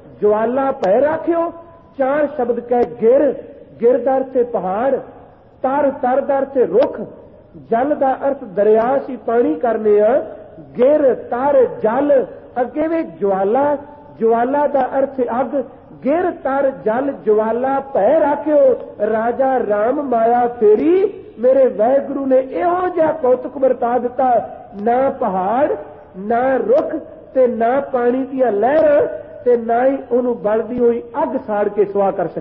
ਜਵਾਲਾ ਭੈ ਰਾਖਿਓ। ਚਾਰ ਸ਼ਬਦ ਕਹਿ, ਗਿਰ, ਗਿਰਦਰ ਤੇ ਪਹਾੜ, ਤਰ, ਤਰਦਰ ਤੇ ਰੁੱਖ। ਜਲ ਦਾ ਅਰਥ ਦਰਿਆ ਸੀ ਪਾਣੀ ਕਰਨੇ ਆ, ਗਿਰ, ਤਰ, ਜਲ। ਅੱਗੇ ਵੀ ਜਵਾਲਾ, ਜਵਾਲਾ ਦਾ ਅਰਥ ਅੱਗ। ਗਿਰ, ਤਰ, ਜਲ, ਜਵਾਲਾ ਭੈ ਰਾਖਿਓ। ਰਾਜਾ ਰਾਮ ਮਾਇਆ ਫੇਰੀ, ਮੇਰੇ ਵਾਹਿਗੁਰੂ ਨੇ ਇਹੋ ਜਿਹਾ ਕੌਤਕ ਵਰਤਾ ਦਿੱਤਾ, ਨਾ ਪਹਾੜ, ਨਾ ਰੁੱਖ, ਤੇ ਨਾ ਪਾਣੀ ਦੀਆਂ ਲਹਿਰਾਂ, ਤੇ ਨਾ ਹੀ ਉਹਨੂੰ ਬਲਦੀ ਹੋਈ ਅੱਗ ਸਾੜ ਕੇ ਸੁਆਹ ਕਰ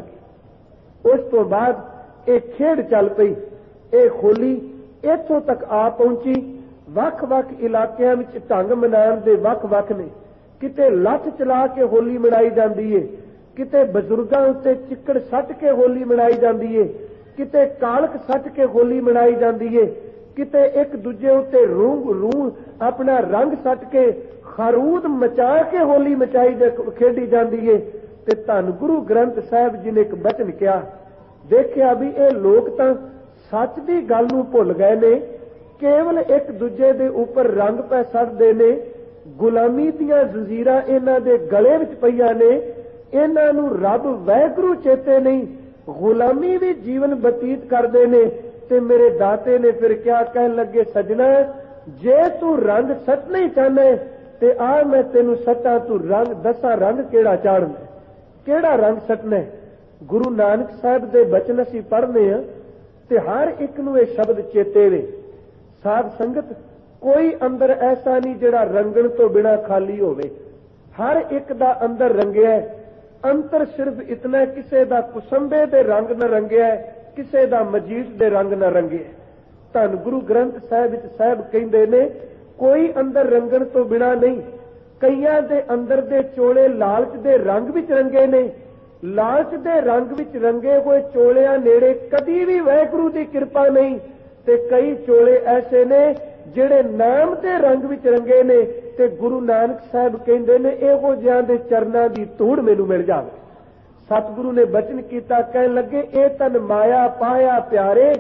ਸਕੇ। ਉਸ ਤੋਂ ਬਾਅਦ ਇਹ ਖੇਡ ਚੱਲ ਪਈ। ਇਹ ਹੋਲੀ ਇੱਥੋਂ ਤੱਕ ਆ ਪਹੁੰਚੀ। ਵੱਖ-ਵੱਖ ਇਲਾਕਿਆਂ ਵਿੱਚ ਢੰਗ ਮਨਾਉਣ ਦੇ ਵੱਖ-ਵੱਖ ਨੇ। ਕਿਤੇ ਲੱਠ ਚਲਾ ਕੇ ਹੋਲੀ ਮਨਾਈ ਜਾਂਦੀ ਏ, ਕਿਤੇ ਬਜ਼ੁਰਗਾਂ ਉੱਤੇ ਚਿੱਕੜ ਸੱਟ ਕੇ ਹੋਲੀ ਮਨਾਈ ਜਾਂਦੀ ਏ, ਕਿਤੇ ਕਾਲਕ ਸੱਟ ਕੇ ਹੋਲੀ ਮਨਾਈ ਜਾਂਦੀ ਏ, ਕਿਤੇ ਇੱਕ ਦੂਜੇ ਉੱਤੇ ਰੂਹ ਰੂਹ ਆਪਣਾ ਰੰਗ ਸੱਟ ਕੇ ਖਰੂਦ ਮਚਾ ਕੇ ਹੋਲੀ ਮਚਾਈ ਖੇਡੀ ਜਾਂਦੀ ਏ। ਤੇ ਧੰਨ ਗੁਰੂ ਗ੍ਰੰਥ ਸਾਹਿਬ ਜੀ ਨੇ ਇੱਕ ਬਚਨ ਕਿਹਾ, ਦੇਖਿਆ ਵੀ ਇਹ ਲੋਕ ਤਾਂ ਸੱਚ ਦੀ ਗੱਲ ਨੂੰ ਭੁੱਲ ਗਏ ਨੇ, ਕੇਵਲ ਇੱਕ ਦੂਜੇ ਦੇ ਉੱਪਰ ਰੰਗ ਪੈ ਸੱਟਦੇ ਨੇ। ਗੁਲਾਮੀ ਦੀਆਂ ਜ਼ੰਜੀਰਾਂ ਇਹਨਾਂ ਦੇ ਗਲੇ ਵਿੱਚ ਪਈਆਂ ਨੇ, ਇਹਨਾਂ ਨੂੰ ਰੱਬ ਵਾਹਿਗੁਰੂ ਚੇਤੇ ਨਹੀਂ, ਗੁਲਾਮੀ ਵੀ ਜੀਵਨ ਬਤੀਤ ਕਰਦੇ ਨੇ। ਤੇ ਮੇਰੇ ਦਾਤੇ ਨੇ ਫਿਰ ਕਿਆ ਕਹਿਣ ਲੱਗੇ, ਸਜਣਾ ਜੇ ਤੂੰ ਰੰਗ ਸੱਟ ਨਹੀਂ ਚਾਹਨਾ ਤੇ ਆ ਮੈਂ ਤੈਨੂੰ ਸੱਟਾਂ, ਤੂੰ ਰੰਗ ਦੱਸਾਂ ਰੰਗ ਕਿਹੜਾ ਚਾੜਨਾ, ਕਿਹੜਾ ਰੰਗ ਸੱਟਣਾ। ਗੁਰੂ ਨਾਨਕ ਸਾਹਿਬ ਦੇ ਬਚਨ ਅਸੀਂ ਪੜ੍ਹਨੇ ਆ ਤੇ ਹਰ ਇੱਕ ਨੂੰ ਇਹ ਸ਼ਬਦ ਚੇਤੇ ਵੇ। ਸਾਧ ਸੰਗਤ, ਕੋਈ ਅੰਦਰ ਐਸਾ ਨਹੀਂ ਜਿਹੜਾ ਰੰਗਣ ਤੋਂ ਬਿਨਾ ਖਾਲੀ ਹੋਵੇ। ਹਰ ਇੱਕ ਦਾ ਅੰਦਰ ਰੰਗਿਆ। ਅੰਤਰ ਸਿਰਫ ਇਤਨਾ, ਕਿਸੇ ਦਾ ਕੁਸੰਬੇ ਦੇ ਰੰਗ ਨਾਲ ਰੰਗਿਆ, ਕਿਸੇ ਦਾ ਮਜੀਠ ਦੇ ਰੰਗ ਨਾਲ ਰੰਗਿਆ। ਧੰਨ ਗੁਰੂ ਗ੍ਰੰਥ ਸਾਹਿਬ ਵਿੱਚ ਸਾਹਿਬ ਕਹਿੰਦੇ ਨੇ, ਕੋਈ ਅੰਦਰ ਰੰਗਣ ਤੋਂ ਬਿਨਾ ਨਹੀਂ। ਕਈਆਂ ਦੇ ਅੰਦਰ ਦੇ ਚੋਲੇ ਲਾਲਚ ਦੇ ਰੰਗ ਵਿੱਚ ਰੰਗੇ ਨੇ। ਲਾਲਚ ਦੇ ਰੰਗ ਵਿੱਚ ਰੰਗੇ ਹੋਏ ਚੋਲਿਆਂ ਨੇੜੇ ਕਦੀ ਵੀ ਵਾਹਿਗੁਰੂ ਦੀ ਕਿਰਪਾ ਨਹੀਂ। ਤੇ ਕਈ ਚੋਲੇ ਐਸੇ ਨੇ ਜਿਹੜੇ ਨਾਮ ਦੇ ਰੰਗ ਵਿੱਚ ਰੰਗੇ ਨੇ। ਤੇ ਗੁਰੂ ਨਾਨਕ ਸਾਹਿਬ ਕਹਿੰਦੇ ਨੇ, ਇਹੋ ਜਿਹਾਂ ਦੇ ਚਰਨਾਂ ਦੀ ਧੂੜ ਮੈਨੂੰ ਮਿਲ ਜਾਵੇ। ਸਤਿਗੁਰੂ ਨੇ ਬਚਨ ਕੀਤਾ, ਕਹਿਣ ਲੱਗੇ, ਇਹ ਤਨ ਮਾਇਆ ਪਾਇਆ ਪਿਆਰੇ,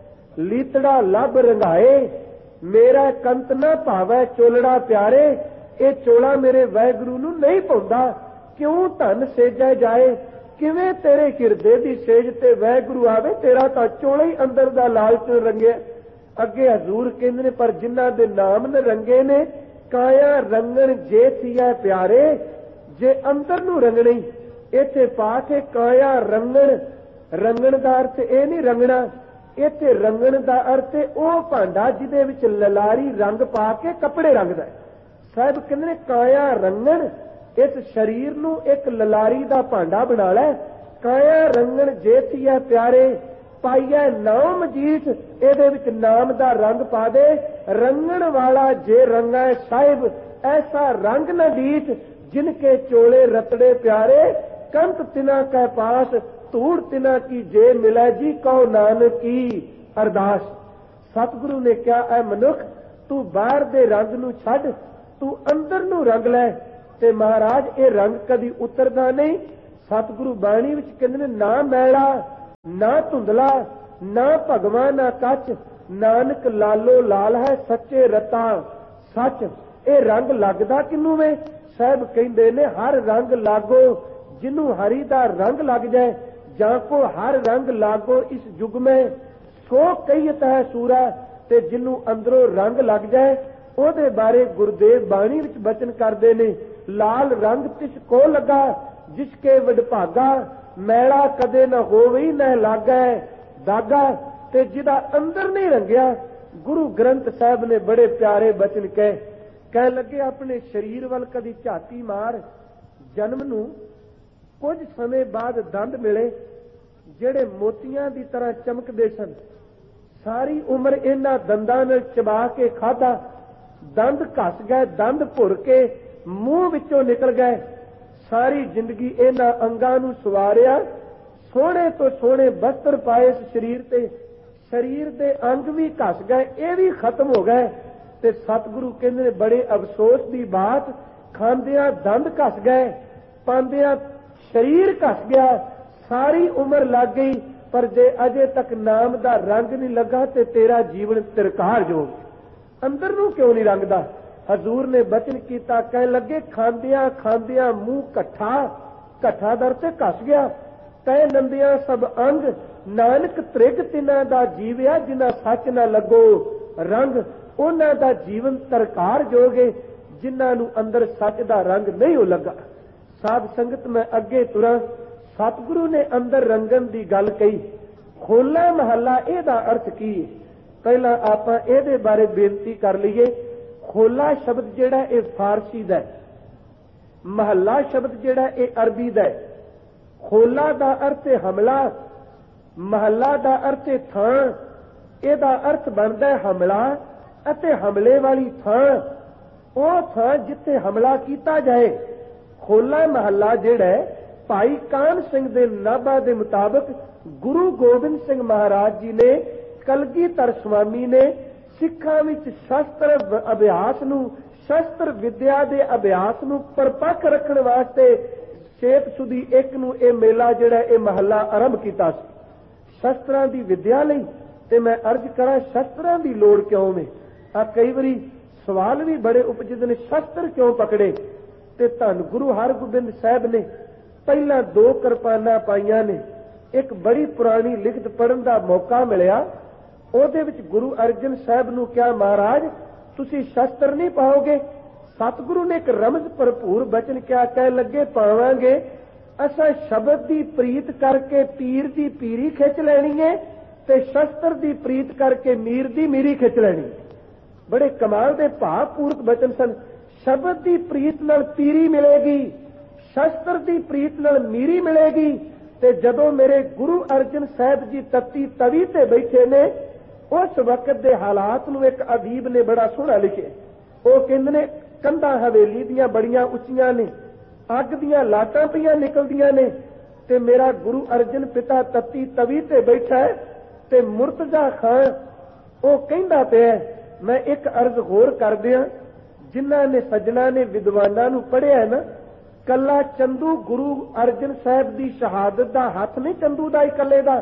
ਲੀਤੜਾ ਲੱਭ ਰੰਗਾਏ, ਮੇਰਾ ਕੰਤ ਨਾ ਭਾਵੈ ਚੋਲੜਾ ਪਿਆਰੇ। ਇਹ ਚੋਲਾ ਮੇਰੇ ਵਾਹਿਗੁਰੂ ਨੂੰ ਨਹੀਂ ਪਾਉਂਦਾ, ਕਿਉਂ ਧਨ ਸੇਜੈ ਜਾਏ। ਕਿਵੇਂ ਤੇਰੇ ਹਿਰਦੇ ਦੀ ਸੇਜ ਤੇ ਵਾਹਿਗੁਰੂ ਆਵੇ, ਤੇਰਾ ਤਾਂ ਚੋਲਾ ਹੀ ਅੰਦਰ ਦਾ ਲਾਲਚ ਰੰਗਿਆ। ਅੱਗੇ ਹਜ਼ੂਰ ਕਹਿੰਦੇ ਨੇ, ਪਰ ਜਿਨ੍ਹਾਂ ਦੇ ਨਾਮ ਨੇ ਰੰਗੇ ਨੇ, ਕਾਇਆ ਰੰਗਣ ਜੇ ਥੀਐ ਪਿਆਰੇ, ਜੇ ਅੰਦਰ ਨੂੰ ਰੰਗਣੀ। ਇੱਥੇ ਪਾਠ ਹੈ ਕਾਇਆ ਰੰਗਣ। ਰੰਗਣ ਦਾ ਅਰਥ ਇਹ ਨਹੀਂ ਰੰਗਣਾ, ਇੱਥੇ ਰੰਗਣ ਦਾ ਅਰਥ ਹੈ ਉਹ ਭਾਂਡਾ ਜਿਹਦੇ ਵਿੱਚ ਲਲਾਰੀ ਰੰਗ ਪਾ ਕੇ ਕੱਪੜੇ ਰੰਗਦਾ। ਸਾਹਿਬ ਕਹਿੰਦੇ ਨੇ ਕਾਇਆ ਰੰਗਣ, ਇਸ ਸਰੀਰ ਨੂੰ ਇੱਕ ਲਲਾਰੀ ਦਾ ਭਾਂਡਾ ਬਣਾ ਲੈ। ਕਾਇਆ ਰੰਗਣ ਜੇ ਥੀਐ ਪਿਆਰੇ, ਪਾਈਐ ਨਾਮ ਮਜੀਠ, ਇਹਦੇ ਵਿੱਚ ਨਾਮ ਦਾ ਰੰਗ ਪਾ ਦੇ। ਰੰਗਣ ਵਾਲਾ ਜੇ ਰੰਗੈ ਸਾਹਿਬ, ਐਸਾ ਰੰਗ ਨਾ ਡੀਠ, ਜਿਨ ਕੇ ਚੋਲੇ ਰਤੜੇ ਪਿਆਰੇ। ਕੰਤ ਤਿਨਾ ਕੈ ਪਾਸ, ਧੂੜ ਤਿਨਾ ਕੀ ਜੇ ਮਿਲੈ, ਜੀ ਕਹੋ ਨਾਨਕੀ ਅਰਦਾਸ। ਸਤਿਗੁਰੂ ਨੇ ਕਿਹਾ, ਐ ਮਨੁੱਖ, ਤੂੰ ਬਾਹਰ ਦੇ ਰੰਗ ਨੂੰ ਛੱਡ, तू अंदर नूं रंग लै। ते महाराज ये रंग कदी उतरदा नहीं। सतगुरु बाणी विच कहंदे ने ना मैला ना धुंधला ना भगवा ना कच, नानक लालो लाल है सच्चे रता सच। ये रंग लगदा किनू वे? साहब कहंदे ने हर रंग लागो जिन्नू हरि दा रंग लग जाए, जां को हर रंग लागो इस युग में सो कहीत है सूरा। ते जिन्नू अंदरों रंग लग जाए ਉਹਦੇ बारे गुरुदेव बाणी विच बचन करते ने, लाल रंग तिस को लगा जिसके वडभागा, मैला कदे न होवे न लागै दागा। ते जिदा अंदर नहीं रंगिया, गुरु ग्रंथ साहब ने बड़े प्यारे बचन कहे कह लगे अपने शरीर वल कदी झाती मार। जन्म नूं कुछ समय बाद दंद मिले ਜਿਹੜੇ मोतियां की तरह चमकते सन। सारी उम्र इन्हां दंदां नाल चबा के खाधा, दंद घस गए, दंद भुर के मूंह विचों निकल गए। सारी जिंदगी इन्हां अंगां नूं सवारिया, सोहणे तो सोहणे वस्त्र पाए इस शरीर ते, शरीर दे अंग भी घस गए, ये भी खत्म हो गए। ते सतगुरु कहंदे ने बड़े अफसोस की बात, खांदियां दंद घस गए, पांदियां शरीर घस गया, सारी उम्र लग गई, पर जे अजे तक नाम दा रंग नहीं लगा ते तेरा जीवन तिरकार जो अंदर नूं क्यों नहीं रंगदा। हजूर ने बचन किया, कह लगे खांदियां खांदियां मुंह कट्ठा, कट्ठा दर ते घस गया, तै नंदियां सब अंग, नानक त्रिग तिन्हां दा जीविया जिन्हां सच ना लगो रंग। उन्हां दा जीवन तरकार जोगे जिन्हां नूं अंदर सच दा रंग नहीं हो लगा। साध संगत मैं अगे तुरां, सतगुरु ने अंदर रंगन की गल कही। होला महला इहदा अर्थ की है? पहला आपां इहदे बारे बेनती कर लईए। होला शब्द जिहड़ा ये फारसी दा है, महला शब्द जिहड़ा ये अरबी दा है। होला दा अर्थ है हमला, महला दा अर्थ है थां। इहदा अर्थ बनदा है हमला अते हमले वाली थां, ਉਹ ਥਾਂ ਜਿੱਥੇ ਹਮਲਾ ਕੀਤਾ ਜਾਏ। ਹੋਲਾ ਮਹੱਲਾ ਜਿਹੜਾ ਭਾਈ ਕਾਨ ਸਿੰਘ ਦੇ ਨਾਭਾ ਦੇ ਮੁਤਾਬਕ ਗੁਰੂ ਗੋਬਿੰਦ ਸਿੰਘ ਮਹਾਰਾਜ ਜੀ ਨੇ, ਕਲਗੀਧਰ ਸਵਾਮੀ ਨੇ ਸਿੱਖਾਂ ਵਿੱਚ ਸ਼ਸਤਰ ਅਭਿਆਸ ਨੂੰ, ਸ਼ਸਤਰ ਵਿਦਿਆ ਦੇ ਅਭਿਆਸ ਨੂੰ ਪਰਪੱਕ ਰੱਖਣ ਵਾਸਤੇ ਛੇਤ ਸੁਦੀ ਇੱਕ ਨੂੰ ਇਹ ਮੇਲਾ ਜਿਹੜਾ ਇਹ ਮਹੱਲਾ ਆਰੰਭ ਕੀਤਾ ਸੀ ਸ਼ਸਤਰਾਂ ਦੀ ਵਿਦਿਆ ਲਈ। ਤੇ ਮੈਂ ਅਰਜ਼ ਕਰਾਂ ਸ਼ਸਤਰਾਂ ਦੀ ਲੋੜ ਕਿਉਂ ਨੇ? ਆ ਕਈ ਵਾਰੀ ਸਵਾਲ ਵੀ ਬੜੇ ਉਪਜਦੇ ਨੇ, ਸ਼ਸਤਰ ਕਿਉਂ ਪਕੜੇ? ਤੇ ਧੰਨ ਗੁਰੂ ਹਰਗੋਬਿੰਦ ਸਾਹਿਬ ਨੇ ਪਹਿਲਾਂ ਦੋ ਕਿਰਪਾਨਾਂ ਪਾਈਆਂ ਨੇ। ਇੱਕ ਬੜੀ ਪੁਰਾਣੀ ਲਿਖਤ ਪੜ੍ਹਨ ਦਾ ਮੌਕਾ ਮਿਲਿਆ, ਉਹਦੇ ਵਿੱਚ ਗੁਰੂ ਅਰਜਨ ਸਾਹਿਬ ਨੂੰ ਕਿਹਾ, ਮਹਾਰਾਜ ਤੁਸੀਂ ਸ਼ਸਤਰ ਨਹੀਂ ਪਾਓਗੇ? ਸਤਿਗੁਰੂ ਨੇ ਇੱਕ ਰਮਜ਼ ਭਰਪੂਰ ਬਚਨ ਕਿਹਾ, ਕਹਿ ਲੱਗੇ ਪਾਵਾਂਗੇ। ਅਸਾਂ ਸ਼ਬਦ ਦੀ ਪ੍ਰੀਤ ਕਰਕੇ ਪੀਰ ਦੀ ਪੀਰੀ ਖਿੱਚ ਲੈਣੀ ਹੈ ਤੇ ਸ਼ਸਤਰ ਦੀ ਪ੍ਰੀਤ ਕਰਕੇ ਮੀਰ ਦੀ ਮੀਰੀ ਖਿੱਚ ਲੈਣੀ। ਬੜੇ ਕਮਾਲ ਦੇ ਭਾਵਪੂਰਕ ਬਚਨ ਸਨ। ਸ਼ਬਦ ਦੀ ਪ੍ਰੀਤ ਨਾਲ ਪੀਰੀ ਮਿਲੇਗੀ, ਸ਼ਸਤਰ ਦੀ ਪ੍ਰੀਤ ਨਾਲ ਮੀਰੀ ਮਿਲੇਗੀ। ਤੇ ਜਦੋਂ ਮੇਰੇ ਗੁਰੂ ਅਰਜਨ ਸਾਹਿਬ ਜੀ ਤੱਤੀ ਤਵੀ ਤੇ ਬੈਠੇ ਨੇ, ਉਸ ਵਕਤ ਦੇ ਹਾਲਾਤ ਨੂੰ ਇੱਕ ਅਦੀਬ ਨੇ ਬੜਾ ਸੋਹਣਾ ਲਿਖਿਆ। ਉਹ ਕਹਿੰਦੇ ਨੇ ਕੰਧਾਂ ਹਵੇਲੀ ਦੀਆਂ ਬੜੀਆਂ ਉੱਚੀਆਂ ਨੇ, ਅੱਗ ਦੀਆਂ ਲਾਟਾਂ ਪਈਆਂ ਨਿਕਲਦੀਆਂ ਨੇ, ਤੇ ਮੇਰਾ ਗੁਰੂ ਅਰਜਨ ਪਿਤਾ ਤੱਤੀ ਤਵੀ ਤੇ ਬੈਠਾ ਹੈ ਤੇ ਮੁਰਤਜ਼ਾ ਖਾਨ ਉਹ ਕਹਿੰਦਾ ਪਿਆ, ਮੈਂ ਇੱਕ ਅਰਜ਼ ਹੋਰ ਕਰ ਦਿਆਂ, ਜਿਨ੍ਹਾਂ ਨੇ ਸੱਜਣਾ ਨੇ ਵਿਦਵਾਨਾਂ ਨੂੰ ਪੜ੍ਹਿਆ ਨਾ, ਕੱਲਾ ਚੰਦੂ ਗੁਰੂ ਅਰਜਨ ਸਾਹਿਬ ਦੀ ਸ਼ਹਾਦਤ ਦਾ ਹੱਥ ਨਹੀਂ ਚੰਦੂ ਦਾ ਇਕੱਲੇ ਦਾ,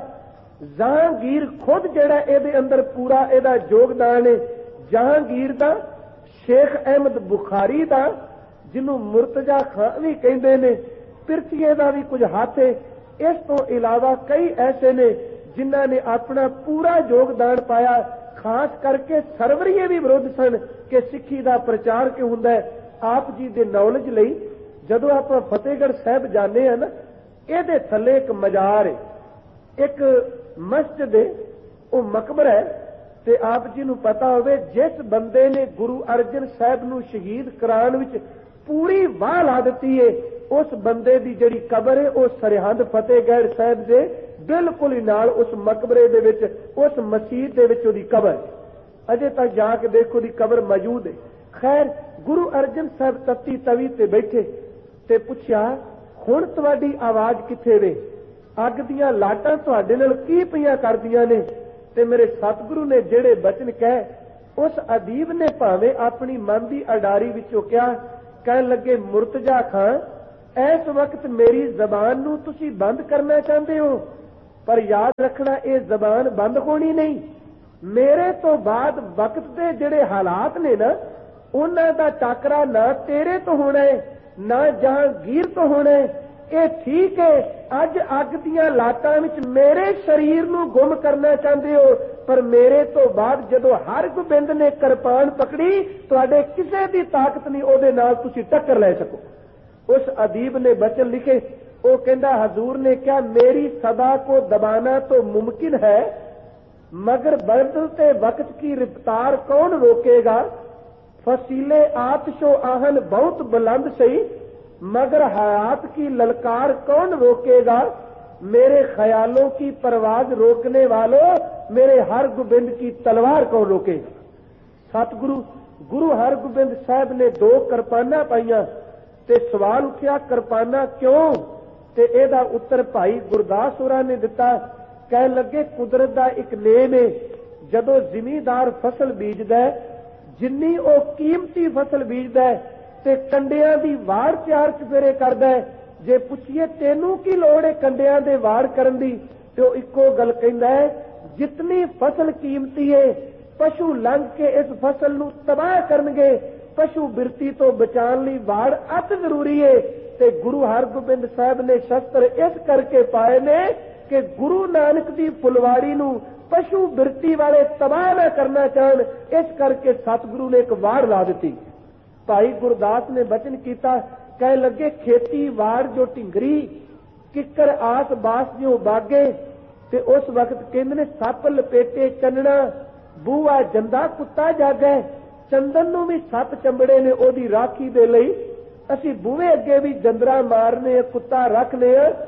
ਜਹਾਂਗੀਰ ਖੁਦ ਜਿਹੜਾ ਇਹਦੇ ਅੰਦਰ ਪੂਰਾ ਇਹਦਾ ਯੋਗਦਾਨ ਹੈ। ਜਹਾਂਗੀਰ ਦਾ, ਸ਼ੇਖ ਅਹਿਮਦ ਬੁਖਾਰੀ ਦਾ, ਜਿਹਨੂੰ ਮੁਰਤਜ਼ਾ ਖਾਨ ਵੀ ਕਹਿੰਦੇ ਨੇ, ਪਿਰਥੀਏ ਦਾ ਵੀ ਕੁਝ ਹੱਥ ਹੈ। ਇਸ ਤੋਂ ਇਲਾਵਾ ਕਈ ਐਸੇ ਨੇ ਜਿਨ੍ਹਾਂ ਨੇ ਆਪਣਾ ਪੂਰਾ ਯੋਗਦਾਨ ਪਾਇਆ। ਖਾਸ ਕਰਕੇ ਸਰਵਰੀਏ ਵੀ ਵਿਰੋਧ ਸਨ ਕਿ ਸਿੱਖੀ ਦਾ ਪ੍ਰਚਾਰ ਕਿਉਂ ਹੁੰਦਾ ਹੈ। ਆਪ ਜੀ ਦੇ ਨੌਲੇਜ ਲਈ ਜਦੋਂ ਆਪਾਂ ਫਤਿਹਗੜ੍ਹ ਸਾਹਿਬ ਜਾਂਦੇ ਹਾਂ ਨਾ, ਇਹਦੇ ਥੱਲੇ ਇੱਕ ਮਜ਼ਾਰ ਹੈ, ਇੱਕ ਮਸਜਿਦ ਹੈ, ਉਹ ਮਕਬਰਾ ਹੈ। ਤੇ ਆਪ ਜੀ ਨੂੰ ਪਤਾ ਹੋਵੇ, ਜਿਸ ਬੰਦੇ ਨੇ ਗੁਰੂ ਅਰਜਨ ਸਾਹਿਬ ਨੂੰ ਸ਼ਹੀਦ ਕਰਾਉਣ ਵਿੱਚ ਪੂਰੀ ਵਾਹ ਲਾ ਦਿੱਤੀ ਹੈ, ਉਸ ਬੰਦੇ ਦੀ ਜਿਹੜੀ ਕਬਰ ਹੈ ਉਹ ਸਰਹੰਦ ਫਤਿਹਗੜ੍ਹ ਸਾਹਿਬ ਦੇ ਬਿਲਕੁਲ ਹੀ ਨਾਲ ਉਸ ਮਕਬਰੇ ਦੇ ਵਿੱਚ, ਉਸ ਮਸਜਿਦ ਦੇ ਵਿੱਚ ਉਹਦੀ ਕਬਰ ਅਜੇ ਤੱਕ ਜਾ ਕੇ ਦੇਖੋ, ਉਹਦੀ ਕਬਰ ਮੌਜੂਦ ਹੈ। ਖੈਰ, ਗੁਰੂ ਅਰਜਨ ਸਾਹਿਬ ਤੱਤੀ ਤਵੀ ਤੇ ਬੈਠੇ ਤੇ ਪੁੱਛਿਆ, ਹੁਣ ਤੁਹਾਡੀ ਆਵਾਜ਼ ਕਿੱਥੇ ਵੇ? ਅੱਗ ਦੀਆਂ ਲਾਟਾਂ ਤੁਹਾਡੇ ਨਾਲ ਕੀ ਪਈਆਂ ਕਰਦੀਆਂ ਨੇ? ਤੇ ਮੇਰੇ ਸਤਿਗੁਰੂ ਨੇ ਜਿਹੜੇ ਬਚਨ ਕਹੇ, उस अदीब ने भावें अपनी मन की अडारी विचों कहा, कहन लगे मुर्तजा खां, इस वक्त मेरी जबान नूं तुसीं बंद करना चाहते हो, पर याद रखना ये जबान बंद होनी नहीं। मेरे तो बाद वक्त के जिहड़े हालात ने ना, उन्हां दा टाकरा ना तेरे तो होना है ना जहांगीर तो होना है। ये ठीक है, अज अग दियां लाटां विच मेरे शरीर नूं गुम करना चाहते हो, पर मेरे तो बाद जदों हर गोबिंद ने किरपान पकड़ी, तुहाडे किसी की ताकत नहीं उहदे नाल तुसीं टक्कर ले सको। उस अदीब ने वचन लिखे, वो कहता हजूर ने क्या मेरी सदा को दबाना तो मुमकिन है, मगर बदलते वक्त की रफ्तार कौन रोकेगा। फसीले आतिशो आहन बहुत बुलंद सही, मगर हयात की ललकार कौन रोकेगा। मेरे ख्यालों की परवाज रोकने वालों, मेरे हर गोबिंद की तलवार कौन रोकेगा। सतगुरु गुरु हरगोबिंद साहब ने दो किरपाना पाईयां ते सवाल उठिया किरपाना क्यों, ते एदा उत्तर भाई गुरदास होरां ने दिता। कह लगे कुदरत दा एक नेम है, जदों जिमीदार फसल बीजदा है, जिन्नी ओ कीमती फसल बीजदा है ते कंडियां दी वाड़ चार चफेरे करदा है, जे पुछिए तेनू की लोड़ है कंडियां दे वाड़ करन दी, ते ओ इक्को गल कहंदा है, जितनी फसल कीमती है पशु लंघ के इस फसल नूं तबाह करनगे, पशु बिरती तो बचाने लई वाड़ अत जरूरी है। ते गुरु हरगोबिंद साहब ने शस्त्र इस करके पाए ने कि गुरु नानक दी फुलवाड़ी नूं पशु बिरती वाले तबाह न करना चाहन, इस करके सतगुरु ने एक वाड़ ला दी। भाई गुरदास ने वचन किया, कह लगे खेती वाड़ जो ढिंगरी, किकर आस बास जो बागे, ते उस वक्त कहंदे ने सप लपेटे चन्नना, बूआ जंदा कुत्ता जागे। चंदन नूं भी सप चंबड़े ने ओदी राखी दे लई, असी बूहे अगे भी जंदरा मारने, कुत्ता रखने।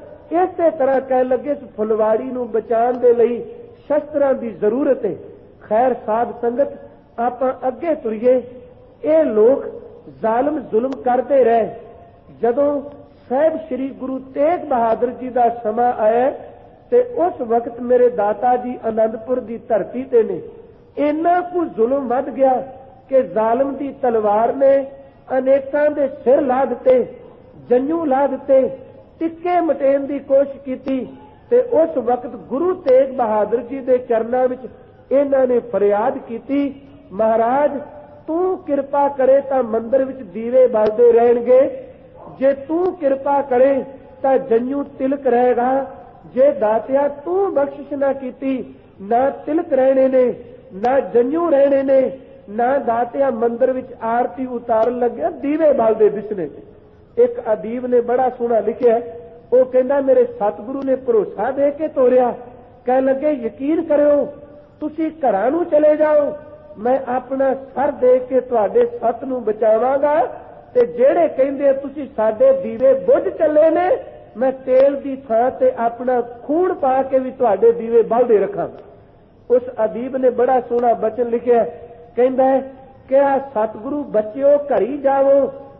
इसे तरह कह लगे इस फुलवाड़ी नूं बचाने दे लई शस्त्रां दी जरूरत है। खैर साध संगत आपां अगे तुरीए। ये लोग जालम जुल्म करते रहे, जदों साहिब श्री गुरु तेग बहादुर जी का समा आया ते उस वक्त मेरे दाता जी आनंदपुर की धरती ते ने इन्ना कु जुल्म वध गया कि जालम की तलवार ने अनेकां दे सिर ला दिते, जंजू ला दिते, टिक्के मटेन की कोशिश की। ते उस वक्त गुरु तेग बहादुर जी के चरणों में इन्हां ने फरियाद की, महाराज तू किरपा करे तां मंदिर विच दीवे बलदे रहणगे, जे तू किरपा करे तां जंजू तिलक रहेगा, जे दातिया तू बख्शिश ना कीती ना तिलक रहने ने ना जंजू रहने ने, ना दातिया मंदिर विच आरती उतारन लगे दीवे बलदे दिसने। एक अदीब ने बड़ा सोहना लिखिया, वो कहंदा मेरे सतगुरु ने भरोसा दे के तोरिया, कह लगे यकीन करो तुसी घरां नूं चले जाओ, मैं अपना सर दे के तुहाडे सत नूं बचावांगा, ते जेड़े कहंदे तुसी साडे दीवे बुझ चले ने, मैं तेल की थां ते अपना खून पा के भी तुहाडे दीवे बलदे रखांगा। उस अदीब ने बड़ा सोहना बचन लिखिया, कहंदा है कि सतगुरु बच्चिओ घरी जावो,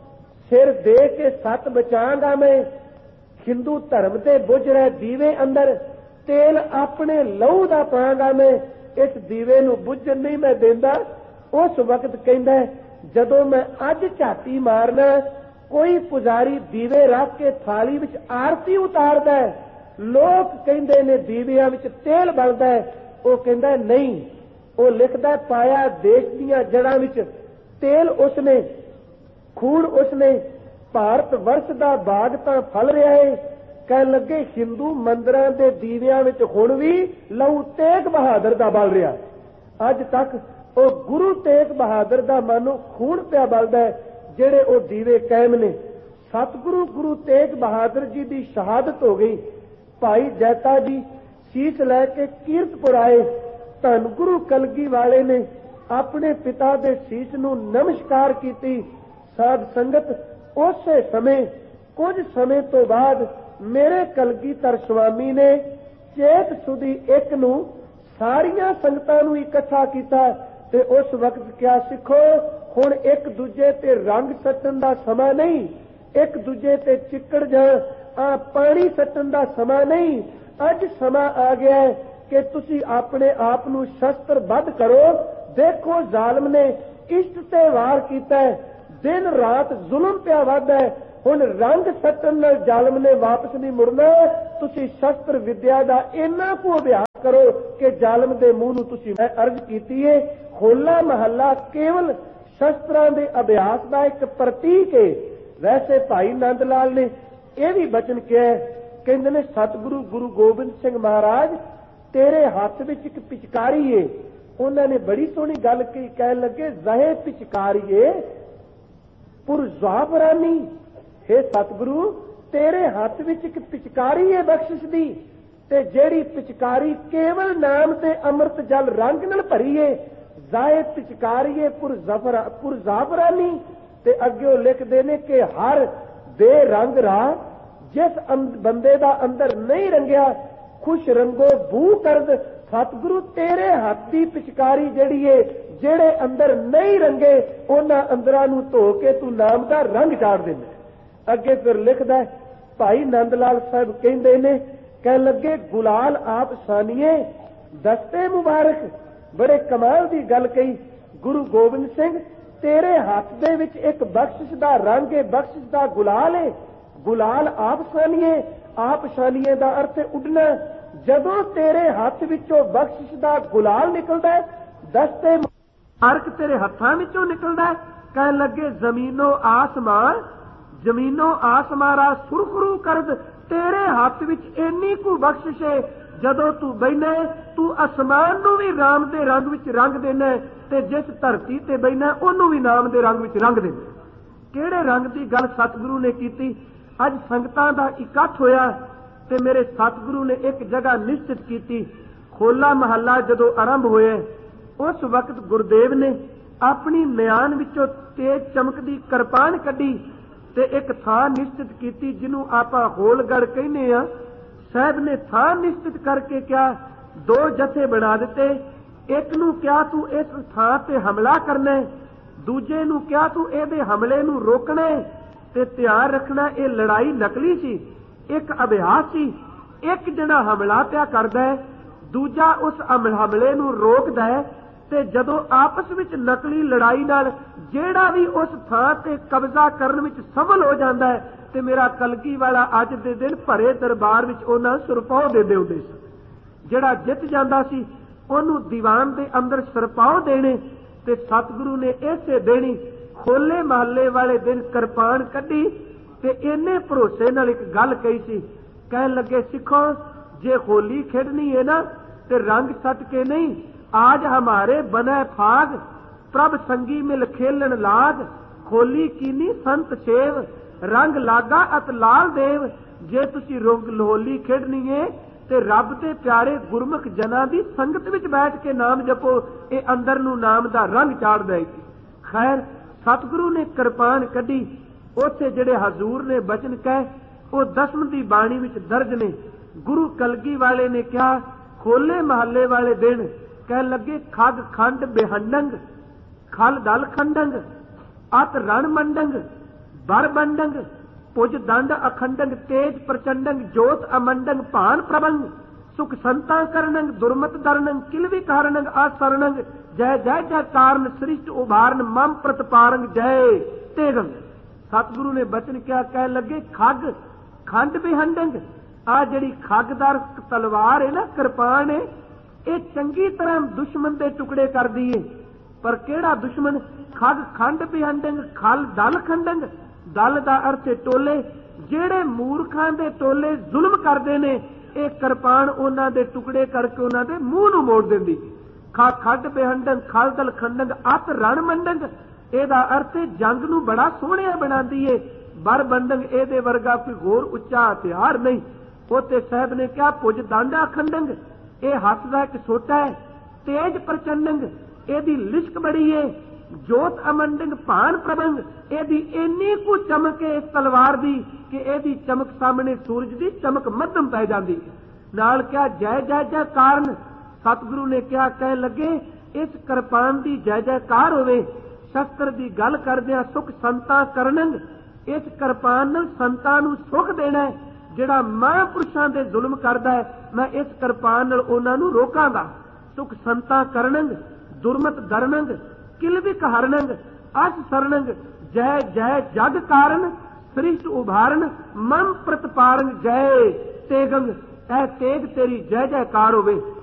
सिर दे के सत बचांगा मैं, हिंदू धर्म दे बुझ रहे दीवे अंदर तेल अपने लहू दा पांगा मैं, इस दीवे नूं बुझन नहीं मैं देंदा। उस वक्त कहंदा है जदों मैं अज झाती मारना, कोई पुजारी दीवे रख के थाली विच आरती उतारदा है, लोग कहंदे ने दीवियां विच तेल बलदा है, वो कहंदा नहीं, वो लिखदा पाया देश दीयां जड़ां विच तेल उसने, खून उसने, भारत वर्ष दा बाग तां फल रहा है। कह लगे हिंदू मंदिरां दे दीवियां विच हुण भी लहू तेग बहादुर दा बल रहा, अज तक वो गुरु तेग बहादुर दा मानो खून पिया बलदा है, जेड़े वो दीवे कायम ने। सतगुरु गुरु तेग बहादुर जी की शहादत हो गई। भाई जैता जी शीश लैके कीरतपुर आए, धन गुरु कलगी वाले ने अपने पिता दे शीश नूं नमस्कार की। साध संगत उस समय कुछ समय तो बाद मेरे कलगीधर स्वामी ने चेत सुधी एक नूं सारियां संगतां नूं इकट्ठा कीता, ते उस वक्त क्या सिखो, हुण एक दूजे ते रंग सट्टन दा समा नहीं, एक दूजे ते चिक्कड़ जां आ पानी सट्टन दा समा नहीं, अज समा आ गया है कि तुसी अपने आप नूं शस्त्र बद्ध करो देखो जालिम ने इष्ट ते वार कीता है, दिन रात जुल्म पिया वधदा है। हुण रंग सट्टन नाल जालिम ने वापस नहीं मुड़ना। तुसीं शस्त्र विद्या दा इन्ना को अभ्यास करो कि जालिम दे मूंह नूं तुसीं मैं अर्ज कीती है। होला महला केवल शस्त्रां दे अभ्यास दा एक प्रतीक है। वैसे भाई नंद लाल ने यह भी बचन किया, कहंदे ने सतगुरु गुरु गोबिंद सिंह महाराज तेरे हाथ विच एक पिचकारी है। उन्होंने बड़ी सोहनी गल कही, कह लगे जहे पिचकारीए पुरजाबरानी। हे सतगुरु तेरे हाथ विच एक पिचकारी है बख्शिश दी, ते जेड़ी पिचकारी केवल नाम ते अमृत जल रंग नाल भरी है। जाए पिचकारी है पुरजाबरा पुरजाबरानी। ते अगे लिखते ने कि हर बेरंग राह जिस बंदे दा अंदर नहीं रंगिया खुश रंगो बू करद। सतगुरु तेरे हाथ की पिचकारी जिहड़ी है, जेड़े अंदर नहीं रंगे उन्हां अंदरां नूं धो के तू नाम दा रंग चाड़ देना। अगे फिर लिखदा भाई नंद लाल साहब कहंदे ने, कह लगे गुलाल आप सानिए दस्ते मुबारक। बड़े कमाल की गल कही। गुरु गोबिंद सिंह तेरे हाथ दे विच एक बख्शिश दा रंग है, बख्शिश दा गुलाल है। गुलाल आप सानिए, आप सानिए दा अर्थ उडना। जदों तेरे हाथ विचों बख्शिश दा गुलाल निकलदा है, दस्ते मुबारक तेरे हत्थां विचों निकलदा है, कह लगे जमीनो आसमान जमीनो आसमारा सुरखरू करद। तेरे हाथ विच इन्नी को बख्शिश है, जदों तू बैठना तू आसमान नूं भी राम दे रंग विच रंग देना है, ते जिस धरती ते बैठना ओनू भी नाम दे रंग विच रंग देना। किहड़े रंग की गल सतगुरु ने कीती। अज संगतां दा इकट्ठ होया ते मेरे सतगुरु ने एक जगह निश्चित की। होला महला जदों आरंभ होया उस वक्त गुरुदेव ने अपनी म्यान विचों तेज चमकदी किरपान कड्डी ते एक थां निश्चित की, जिन्हों आपां होलगढ़ कहने आ। साहब ने थां निश्चित करके क्या दो जथे बना दिते। एक नूं क्या तू इस थां ते हमला करना है, दूजे नूं क्या तू इहदे हमले नूं रोकना है। ते ध्यान रखना ये लड़ाई नकली सी, एक अभ्यास सी। एक जणा हमला पिया करदा है, दूजा उस हमले नूं रोकदा है। ते जदों आपस विच नकली लड़ाई नाल जेड़ा भी उस थां ते कब्जा करन विच सफल हो जाता है, ते मेरा कलगी वाला अज दे दिन भरे दरबार विच उन्हां सुरपाव दे दिंदे सी। जेड़ा जित जांदा सी ओनू दीवान दे अंदर सरपाव देने। ते सतगुरु ने इसे देनी होले महल्ले वाले दिन किरपान कड्डी ते इन्ने भरोसे नाल एक गल कही सी। कह लगे सिखो जे होली खेडनी है ना ते रंग सट के नहीं, आज हमारे बने फाग प्रभ संगी मिल खेलन लाग। होली कीनी संत सेव रंग लागा अत लाल देव। जे तुसी रोग होली खेडनी है ते रब ते प्यारे गुरमुख जना दी संगत विच बैठ के नाम जपो, ये अंदर नूं नाम दा रंग चाड़ देगी। खैर सतगुरु ने किरपान कड्डी। उत्थे जिहड़े हजूर ने बचन कहे वो दसम दी बाणी विच दर्ज ने। गुरु कलगी वाले ने क्या होले महल्ले वाले दिन कह लगे खग खंड बेहंडंग खल दल खंडंग अत रण मंडंग बर बंडंग पुज दंड अखंडंग तेज प्रचंडंग जोत अमंडंग भान प्रबंग सुख संता करणंग दुर्मत दरणंग किलवी कारणंग आसरणंग जय जय जय कारण सृष्ट उभारण मम प्रतपारंग जय तेगंग। सतगुरु ने बचन क्या कह लगे खग खंड बेहंडंग। आ जिहड़ी खगदार तलवार है ना किरपान है, ये चंगी तरह दुश्मन के टुकड़े कर दी है। पर केड़ा दुश्मन? खग खंड बेहंडंग खल दल खंडंग। दल दा अर्थ टोले, जेड़े मूर्खां दे टोले जुल्म करते ने, ये किरपान उन्हां दे टुकड़े करके उन्हां दे मूंह नूं मोड़ दिंदी। खा खंड बेहंडंग खल दल खंडंग अत रण मंडंग, एदा अर्थ जंग नूं बड़ा सोहणिया बनांदी है। बर बंडंग एदे वर्गा कोई होर उच्चा हथियार नहीं। उत्ते साहब ने क्या पुज दांडा खंडंग, ये हथ दा एक सोटा है। तेज प्रचंडंग, एदी लिश्क बड़ी है। जोत अमंडंग भान प्रबंग, एदी इन्नी कु चमक है इस तलवार दी कि एदी चमक सामने सूरज दी चमक मध्यम पै जाती है। नाल क्या जय जय जय कारण। सतगुरु ने क्या कह लगे इस किरपान दी जय जयकार होवे। शस्त्र दी गल करदियां सुख संता करनंग, इस किरपान नाल संतां नूं सुख देना है। जिहड़ा महापुरुषां दे जुल्म करदा है, मैं इस किरपान नाल उन्हां नूं रोकांगा। सुख संता करनंग ਦੁਰਮਤ ਦਰਨੰਗ ਕਿਲਵਿਕ ਹਰਨੰਗ ਅਸ ਸਰਨੰਗ ਜੈ ਜੈ ਜਗ ਕਾਰਨ ਸ੍ਰਿਸ਼ਟ ਉਭਾਰਨ ਮਮ ਪ੍ਰਤਪਾਰਨ ਜੈ ਤੇਗੰਗ। ਇਹ ਤੇਗ ਤੇਰੀ ਜੈ ਜੈਕਾਰ ਹੋਵੇ।